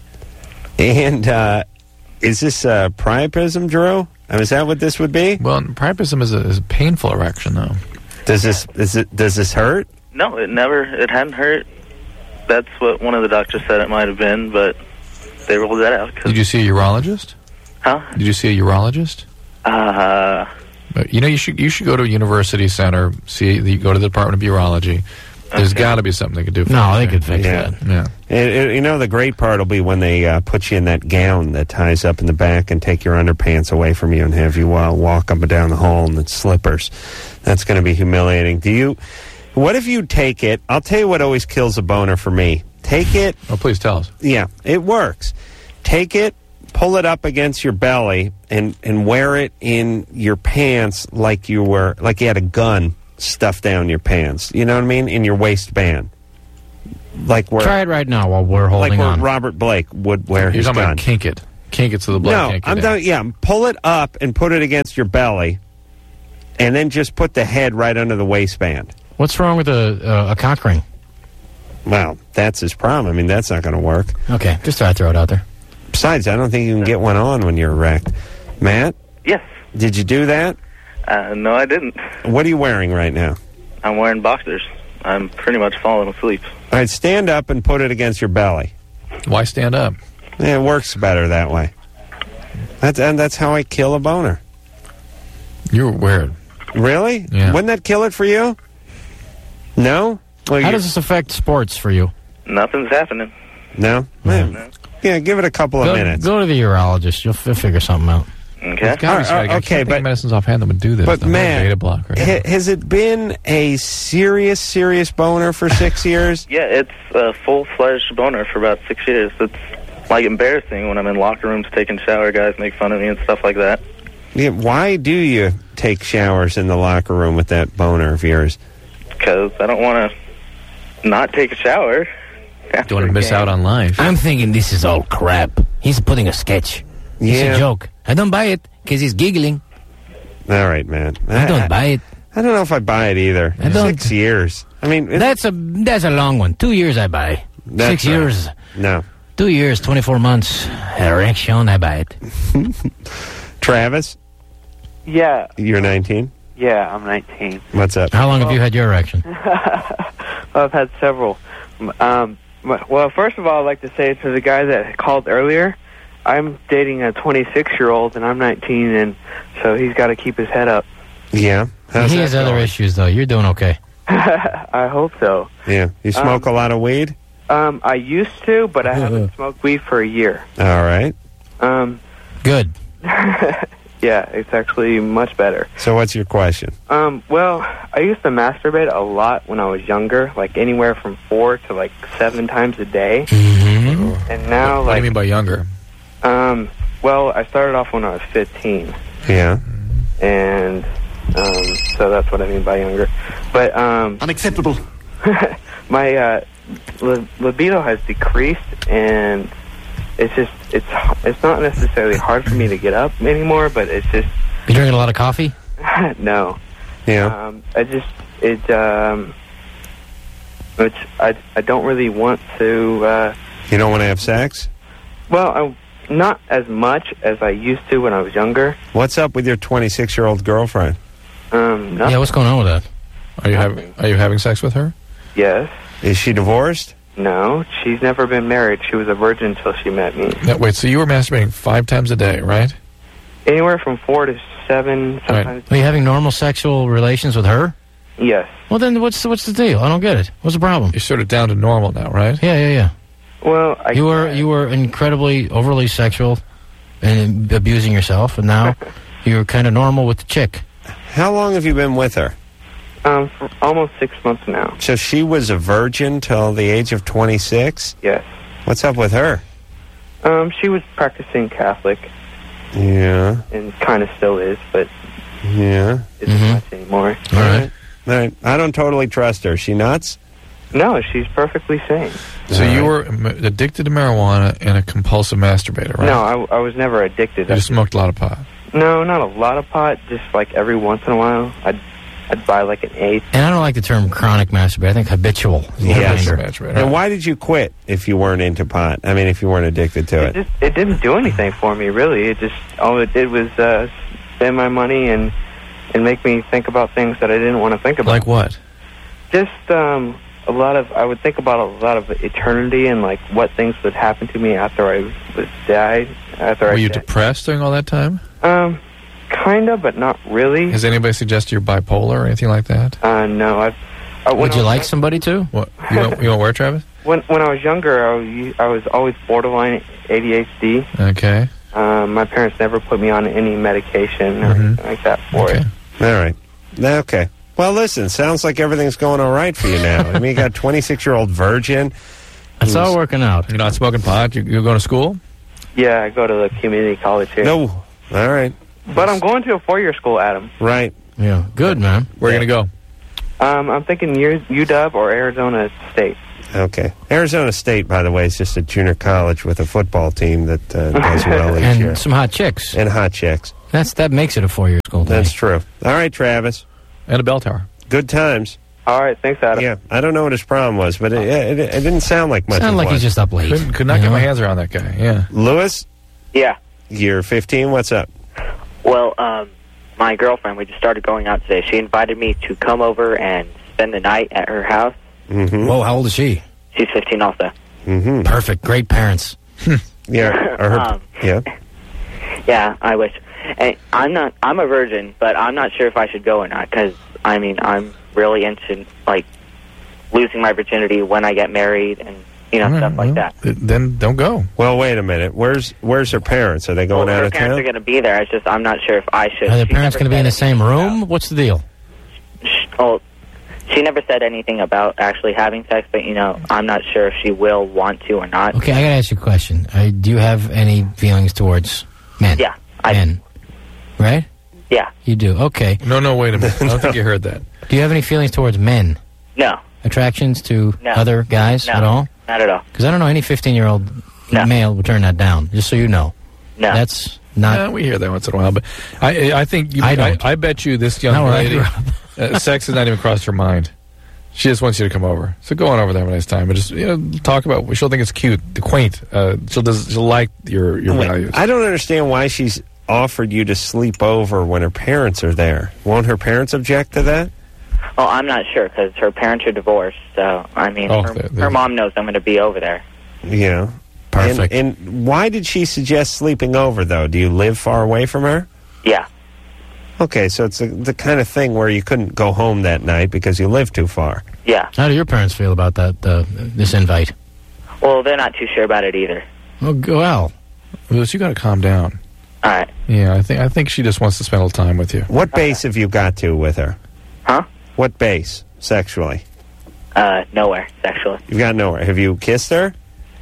And uh, is this uh, priapism, Drew? I mean, is that what this would be? Well, priapism is a, is a painful erection, though. Does this is it does this hurt? No, it never. It hadn't hurt. That's what one of the doctors said it might have been, but they ruled that out. 'cause- Did you see a urologist? Huh? Did you see a urologist? Uh, Uh, You know, you should you should go to a university center. See, you go to the Department of Urology. There's got to be something they could do. For No, you they there. could fix Yeah. that. Yeah. It, it, you know, the great part will be when they uh, put you in that gown that ties up in the back and take your underpants away from you and have you uh, walk up and down the hall in the slippers. That's going to be humiliating. Do you? What if you take it? I'll tell you what always kills a boner for me. Take it. Oh, please tell us. Yeah, it works. Take it, pull it up against your belly, and, and wear it in your pants like you were like you had a gun stuffed down your pants. You know what I mean? In your waistband. Like where Try it right now while we're holding like where on. Robert Blake would wear You're his talking gun. about kink it. Kink it so the blood no, can't get I'm in. done. Yeah, pull it up and put it against your belly, and then just put the head right under the waistband. What's wrong with a uh, a cock ring? Well, that's his problem. I mean, that's not going to work. Okay, just try to throw it out there. Besides, I don't think you can get one on when you're erect. Matt? Yes. Did you do that? Uh, no, I didn't. What are you wearing right now? I'm wearing boxers. I'm pretty much falling asleep. All right, stand up and put it against your belly. Why stand up? Yeah, it works better that way. That's and that's how I kill a boner. You're weird. Really? Yeah. Wouldn't that kill it for you? No? Well, How you- does this affect sports for you? Nothing's happening. No? Man. Yeah, give it a couple of Go, minutes. go to the urologist. You'll f- figure something out. Okay. God, Uh, uh, okay, but medicines offhand that would do this. but The whole man, beta blocker. ha- has it been a serious, serious boner for six years? Yeah, it's a full-fledged boner for about six years. It's like embarrassing when I'm in locker rooms taking shower. Guys make fun of me and stuff like that. Yeah, why do you take showers in the locker room with that boner of yours? Because I don't want to not take a shower. Don't want to miss out on life. I'm thinking this is all crap. He's putting a sketch. It's Yeah. a joke. I don't buy it because he's giggling. All right, man. I don't buy it. I don't know if I buy it either. I don't- Six years. I mean, it- That's a that's a long one. Two years I buy. That's Six right. years. no. Two years, twenty-four months. Erection, I buy it. Travis, Yeah, you're nineteen. yeah, I'm nineteen. What's up? How long have you had your erection? I've had several. Um, well, first of all, I'd like to say to the guy that called earlier, I'm dating a twenty-six-year-old, and I'm nineteen, and so he's got to keep his head up. Yeah. How's he that has other going? issues, though. You're doing okay. I hope so. Yeah. You smoke a lot of weed? Um, I used to, but I haven't smoked weed for a year. All right. Um, Good. yeah, it's actually much better. So what's your question? Um, well, I used to masturbate a lot when I was younger, like anywhere from four to like seven times a day. Mm-hmm. And now, What do like, you mean by younger? um, well, I started off when I was fifteen, Yeah. and um, so that's what I mean by younger. But um, Unacceptable. my uh, li- libido has decreased, and it's just it's it's not necessarily hard for me to get up anymore, but it's just You drinking a lot of coffee? no. Yeah. Um, I just it um, it's I I don't really want to. Uh, You don't want to have sex? well, I, not as much as I used to when I was younger. What's up with your twenty-six-year-old girlfriend? Um, nothing. Yeah, what's going on with that? Are you having Are you having sex with her? Yes. Is she divorced? No, she's never been married. She was a virgin until she met me. No, wait, so you were masturbating five times a day, right? Anywhere from four to seven, sometimes. Are you having normal sexual relations with her? Yes. Well, then what's the, what's the deal? I don't get it. What's the problem? You're sort of down to normal now, right? Yeah, yeah, yeah. Well, I, You were you were incredibly overly sexual and abusing yourself, and now you're kind of normal with the chick. How long have you been with her? um, for almost six months now. So she was a virgin till the age of twenty-six? Yes. What's up with her? Um, she was practicing Catholic, Yeah. and kind of still is, but Yeah. isn't much anymore. All right. All right. I don't totally trust her. She nuts? No, she's perfectly sane. So you were m- addicted to marijuana and a compulsive masturbator, right? No, I, I was never addicted. You just smoked a lot of pot. No, not a lot of pot. Just like every once in a while, I'd I'd buy like an eighth. And I don't like the term chronic masturbator. I think habitual is a little Yes. better. And why did you quit if you weren't into pot? I mean, if you weren't addicted to it. Just it didn't do anything for me, really. It just all it did was uh, spend my money and and make me think about things that I didn't want to think about. Like what? Just um, a lot of I would think about a lot of eternity and like what things would happen to me after I was died. After Were I you died. depressed during all that time? Um, kind of, but not really. Has anybody suggested you're bipolar or anything like that? Uh, no, I've. I, when Would I you was like young- somebody to? What you want? You want where, Travis? When when I was younger, I was, I was always borderline A D H D. Okay. Um, my parents never put me on any medication or Mhm. anything like that for Okay. it. All right. Okay. Well, listen, sounds like everything's going all right for you now. I mean, you got a twenty-six-year-old virgin. It's all working out. You're not smoking pot? You, you're going to school? Yeah, I go to the community college here. No. All right. But I'm going to a four-year school, Adam. Right. Yeah. Good, man. Where are you going to go? Um, I'm thinking U W or Arizona State. Okay. Arizona State, by the way, is just a junior college with a football team that uh, does well each and year. some hot chicks. And hot chicks. That's That makes it a four-year school. That's true. All right, Travis. And a bell tower. Good times. All right, thanks, Adam. Yeah, I don't know what his problem was, but it, it, it didn't sound like much. Sound of like one. he's just up late. Could, could not get my hands around that guy, yeah. Lewis? Yeah. You're fifteen. What's up? Well, um, my girlfriend, we just started going out today. She invited me to come over and spend the night at her house. Mm-hmm. Whoa, how old is she? She's fifteen also. Mm-hmm. Perfect. Great parents. Yeah. Or her, Um, yeah. Yeah, I wish. And I'm not. I'm a virgin, but I'm not sure if I should go or not. Because I mean, I'm really into like losing my virginity when I get married, and you know All right, stuff like well, that. th- Then don't go. Well, wait a minute. Where's Where's her parents? Are they going well, out her of parents town? are going to be there. It's just I'm not sure if I should. Are the She parents never going to be in the said same anything room? What's the deal? about- Oh, she never said anything about actually having sex, but you know, I'm not sure if she will want to or not. Okay, I got to ask you a question. Uh, do you have any feelings towards men? Yeah, I men. Right? Yeah. You do. Okay. No, no, wait a minute. I don't think you heard that. Do you have any feelings towards men? No. Attractions to No. other guys No. at all? Not at all. Because I don't know any fifteen-year-old male would turn that down. Just so you know. No. That's not. Yeah, we hear that once in a while, but I, I think you. I I, don't. I, bet you this young Not where I lady, grew up. uh, sex has not even crossed her mind. She just wants you to come over. So go on over there, have a nice time, and just you know talk about. She'll think it's cute, the quaint. Uh, she'll does, she'll like your your Wait, values. I don't understand why she's offered you to sleep over when her parents are there. Won't her parents object to that? Oh, I'm not sure because her parents are divorced. So I mean, Oh, her, they're- they're- her mom knows I'm going to be over there. Yeah. Perfect. And, and why did she suggest sleeping over, though? Do you live far away from her? Yeah. Okay, so it's a, the kind of thing where you couldn't go home that night because you live too far. Yeah. How do your parents feel about that? Uh, this invite? Well, they're not too sure about it either. Oh, g- well. Lewis, you got to calm down. All right. Yeah, I think I think she just wants to spend a little time with you. What base have you got to with her? Huh? What base sexually? Uh, nowhere sexually. You've got nowhere. Have you kissed her?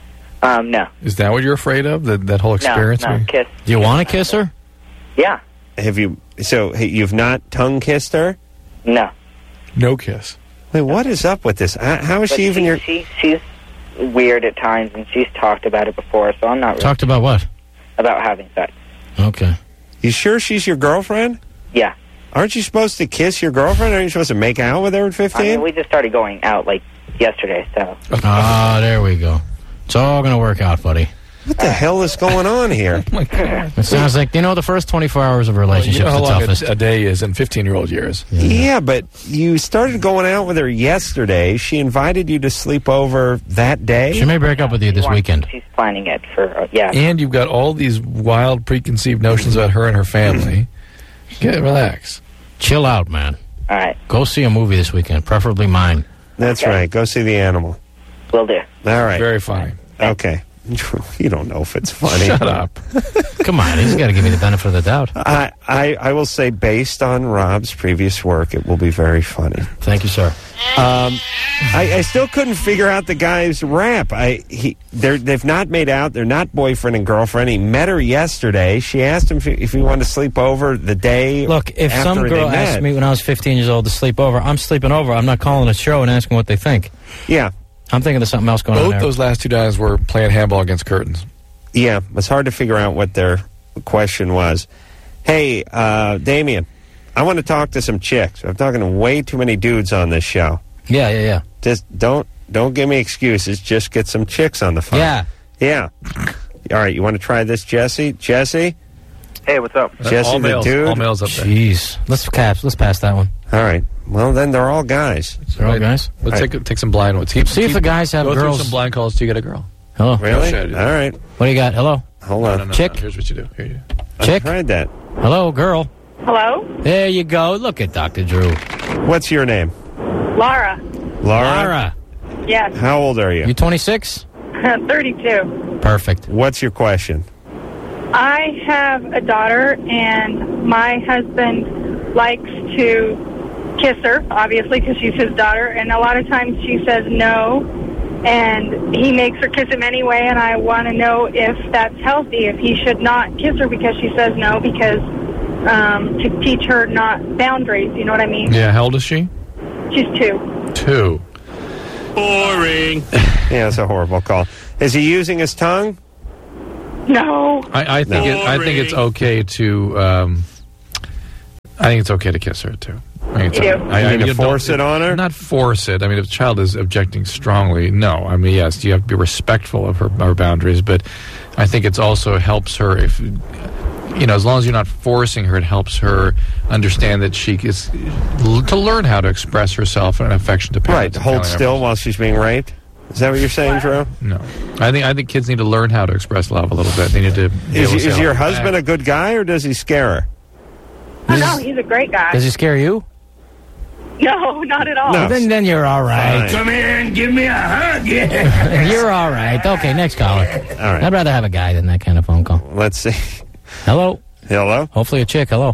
Um, no. Is that what you're afraid of? That that whole experience? No, no, kiss. Do you want to kiss her? Yeah. Have you? So hey, you've not tongue kissed her? No. No kiss. Wait, what is up with this? How how is But she even she, your? She, she's weird at times, and she's talked about it before, so I'm not really Talked about what? about having sex. Okay. You sure she's your girlfriend? Yeah. Aren't you supposed to kiss your girlfriend? Aren't you supposed to make out with her at I fifteen? mean, we just started going out like yesterday, so. Ah, there we go. It's all going to work out, buddy. What the hell is going on here? Oh my God. It sounds like, you know, the first twenty-four hours of a relationship You know is how the long toughest. a, a day is in fifteen-year-old years. Yeah, but you started going out with her yesterday. She invited you to sleep over that day. She may break up with you this She wants- weekend. She's planning it for, uh, yeah. And you've got all these wild preconceived notions about her and her family. Get relax. Chill out, man. All right. Go see a movie this weekend, preferably mine. That's Okay. right. Go see the animal. Will do. All right. Very funny. Okay. You don't know if it's funny. Shut up. Come on, he's got to give me the benefit of the doubt. I, I, I will say, based on Rob's previous work, it will be very funny. Thank you, sir. Um, I, I still couldn't figure out the guy's rap. I he they're they've not made out. They're not boyfriend and girlfriend. He met her yesterday. She asked him if he, if he wanted to sleep over the day. Look, if after some they girl met. asked me when I was fifteen years old to sleep over, I'm sleeping over. I'm not calling a show and asking what they think. Yeah. I'm thinking there's something else going on Both there. those last two guys were playing handball against curtains. Yeah, it's hard to figure out what their question was. Hey, uh, Damien, I want to talk to some chicks. I'm talking to way too many dudes on this show. Yeah, yeah, yeah. Just don't don't give me excuses. Just get some chicks on the phone. Yeah. Yeah. All right, you want to try this, Jesse? Jesse? Hey, what's up? Jesse all the males, dude? all males up there. Jeez. Let's caps. Let's pass that one. All right. Well, then they're all guys. They're all guys. Let's All right. take take some blind ones. Keep, See if keep- the guys have go girls. through some blind calls till you get a girl. Hello. Really? Should I do All that? right. What do you got? Hello. Hold No, on. no, no, Chick? no. Here's what you do. Here you go. Chick. I tried that. Hello, girl. Hello? There you go. Look at Doctor Drew. What's your name? Laura. Laura? Laura. Yes. How old are you? You twenty-six? thirty-two. Perfect. What's your question? I have a daughter, and my husband likes to kiss her, obviously, because she's his daughter. And a lot of times she says no, and he makes her kiss him anyway, and I want to know if that's healthy, if he should not kiss her because she says no, because um, to teach her not boundaries, you know what I mean? Yeah, how old is she? She's two. Two. Boring. Yeah, it's a horrible call. Is he using his tongue? No. I, I think it, I think it's okay to. Um, I think it's okay to kiss her too. I think it's You do? okay. I, You I, mean to you force don't- it on her? Not force it. I mean, if the child is objecting strongly, no. I mean, yes, you have to be respectful of her, her boundaries, but I think it's also helps her if. You know, as long as you're not forcing her, it helps her understand that she is to learn how to express herself and affection to Right. parents. and Hold family still members. while she's being raped? Is that what you're saying, Drew? No, I think I think kids need to learn how to express love a little bit. They need to. be Is, able to is say, your "Oh, husband back." a good guy, or does he scare her? Oh, no, he's a great guy. Does he scare you? No, not at all. No. Then, then you're all right. Fine. Come here and give me a hug. Yeah. You're all right. Okay, next caller. All right. I'd rather have a guy than that kind of phone call. Let's see. Hello. Hello? Hopefully a chick. Hello.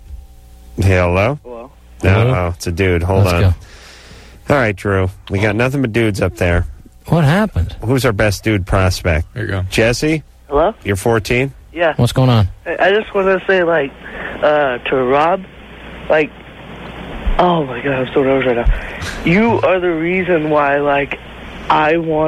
Hello? Hello. No, Hello? oh, it's a dude. Hold Let's on. go. All right, Drew. We got nothing but dudes up there. What happened? Who's our best dude prospect? There you go. Jesse? Hello? You're fourteen? Yeah. What's going on? I I just want to say, like, uh, to Rob, like, oh my God, I'm so nervous right now. You are the reason why, like, I want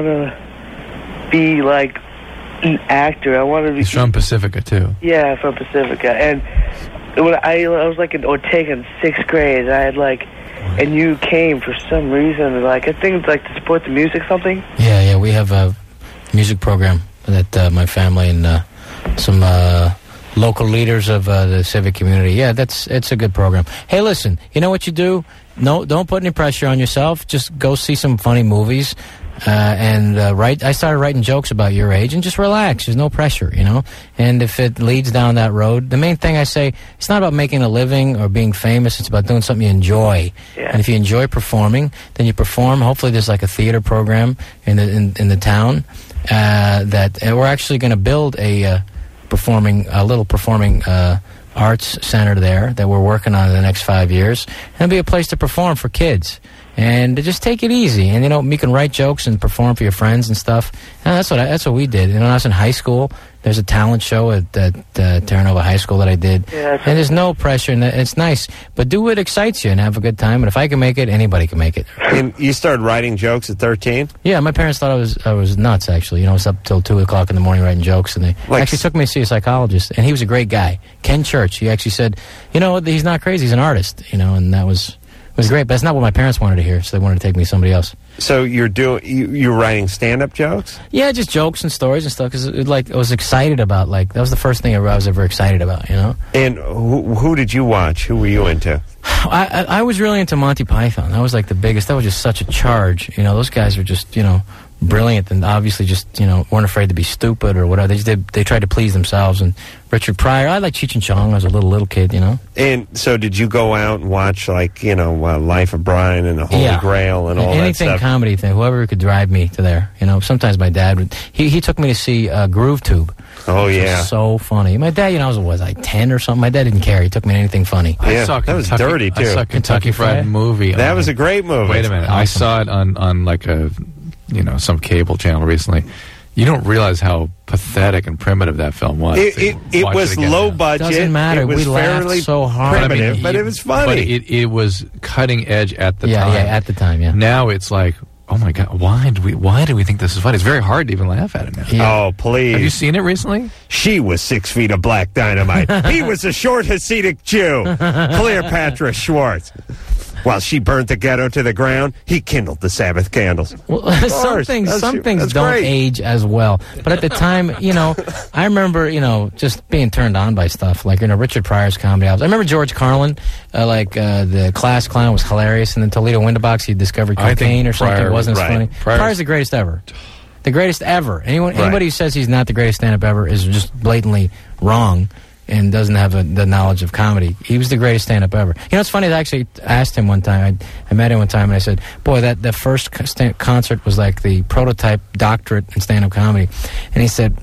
to be, like, an actor. I want to be. He's from Pacifica too. Yeah, from Pacifica. And when I, I was, like, in Ortega in sixth grade, and I had, like, and you came for some reason, like, I think it's, like, to support the music something. Yeah, yeah, we have a music program that uh, my family and uh, some uh, local leaders of uh, the civic community. Yeah, that's it's a good program. Hey, listen, you know what you do? No, don't put any pressure on yourself. Just go see some funny movies. Uh, and uh, write. I started writing jokes about your age, and just relax. There's no pressure, you know. And if it leads down that road, the main thing I say, it's not about making a living or being famous. It's about doing something you enjoy. Yeah. And if you enjoy performing, then you perform. Hopefully, there's like a theater program in the in, in the town uh, that and we're actually going to build a uh, performing a little performing uh, arts center there that we're working on in the next five years. And it'll be a place to perform for kids. And just take it easy, and you know, you can write jokes and perform for your friends and stuff. And that's what I, that's what we did. You know, when I was in high school, there's a talent show at, at uh, Terra Nova High School that I did, Yeah, that's- and there's no pressure, and it's nice. But do what excites you and have a good time. And if I can make it, anybody can make it. And you started writing jokes at thirteen? Yeah, my parents thought I was I was nuts. Actually, you know, I was up till two o'clock in the morning writing jokes, and they Like- actually took me to see a psychologist. And he was a great guy, Ken Church. He actually said, you know, he's not crazy. He's an artist. You know, and that was. It was great, but that's not what my parents wanted to hear, so they wanted to take me to somebody else. So you're doing you, you're writing stand-up jokes? Yeah, just jokes and stories and stuff, because like, I was excited about, like, that was the first thing I was ever excited about, you know? And who, who did you watch? Who were you into? I, I, I was really into Monty Python. That was, like, the biggest. That was just such a charge. You know, those guys were just, you know, brilliant and obviously just, you know, weren't afraid to be stupid or whatever. They just did, they tried to please themselves. And Richard Pryor, I liked Cheech and Chong. I was a little, little kid, you know? And so did you go out and watch, like, you know, uh, Life of Brian and the Holy Yeah. Grail and all that Anything stuff? comedy thing, whoever could drive me to there. You know, sometimes my dad would, he, he took me to see uh, Groove Tube. Oh, which was yeah. so funny. My dad, you know, I was, was I ten or something? My dad didn't care. He took me to anything funny. Yeah, I saw that was Kentucky- dirty, I too. saw Kentucky Fried Movie. That on- was a great movie. Wait a minute. I saw it on, on like a, you know, some cable channel recently. You don't realize how pathetic and primitive that film was. It, it, it Watch was again low now. budget. Doesn't matter. It was We laughed fairly so hard. primitive, but, you- it was funny. But it, it was cutting edge at the Yeah, time. yeah, at the time, yeah. Now it's like, oh my god, why do we? Why do we think this is funny? It's very hard to even laugh at it now. Oh, please. Have you seen it recently? She was six feet of black dynamite. He was a short Hasidic Jew, Cleopatra Schwartz. While she burnt the ghetto to the ground, he kindled the Sabbath candles. Well, Of some course. things, That's- some things that's don't great. age as well. But at the time, you know, I remember, you know, just being turned on by stuff like, you know, Richard Pryor's comedy albums. I remember George Carlin, uh, like uh, the Class Clown was hilarious, and then Toledo Windobox, he discovered I think cocaine or something. Pryor- It wasn't right. as funny. Pryor's- Pryor's the greatest ever. The greatest ever. Anyone, Right. anybody who says he's not the greatest stand-up ever is just blatantly wrong and doesn't have a, the knowledge of comedy. He was the greatest stand-up ever. You know, it's funny, I actually asked him one time, I, I met him one time, and I said, boy, that, that first co- sta- concert was like the prototype doctorate in stand-up comedy. And he said,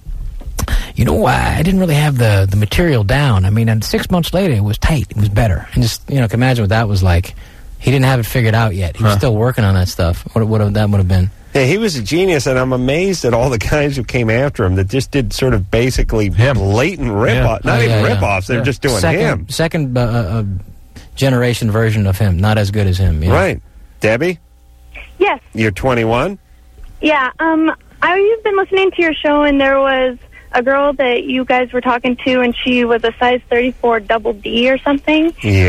you know, I, I didn't really have the, the material down. I mean, and six months later, it was tight. It was better. And just, you know, can imagine what that was like. He didn't have it figured out yet. He was Huh. still working on that stuff. What, what that would have been. Yeah, he was a genius, and I'm amazed at all the guys who came after him that just did sort of basically blatant rip-off. Not Oh, even yeah, yeah. rip-offs, they're Yeah. just doing second, him. Second uh, uh, generation version of him, not as good as him. You know? Right. Debbie, Yes. you're twenty-one? Yeah. Um, I've been listening to your show, and there was a girl that you guys were talking to, and she was a size thirty-four double D or something. Yeah.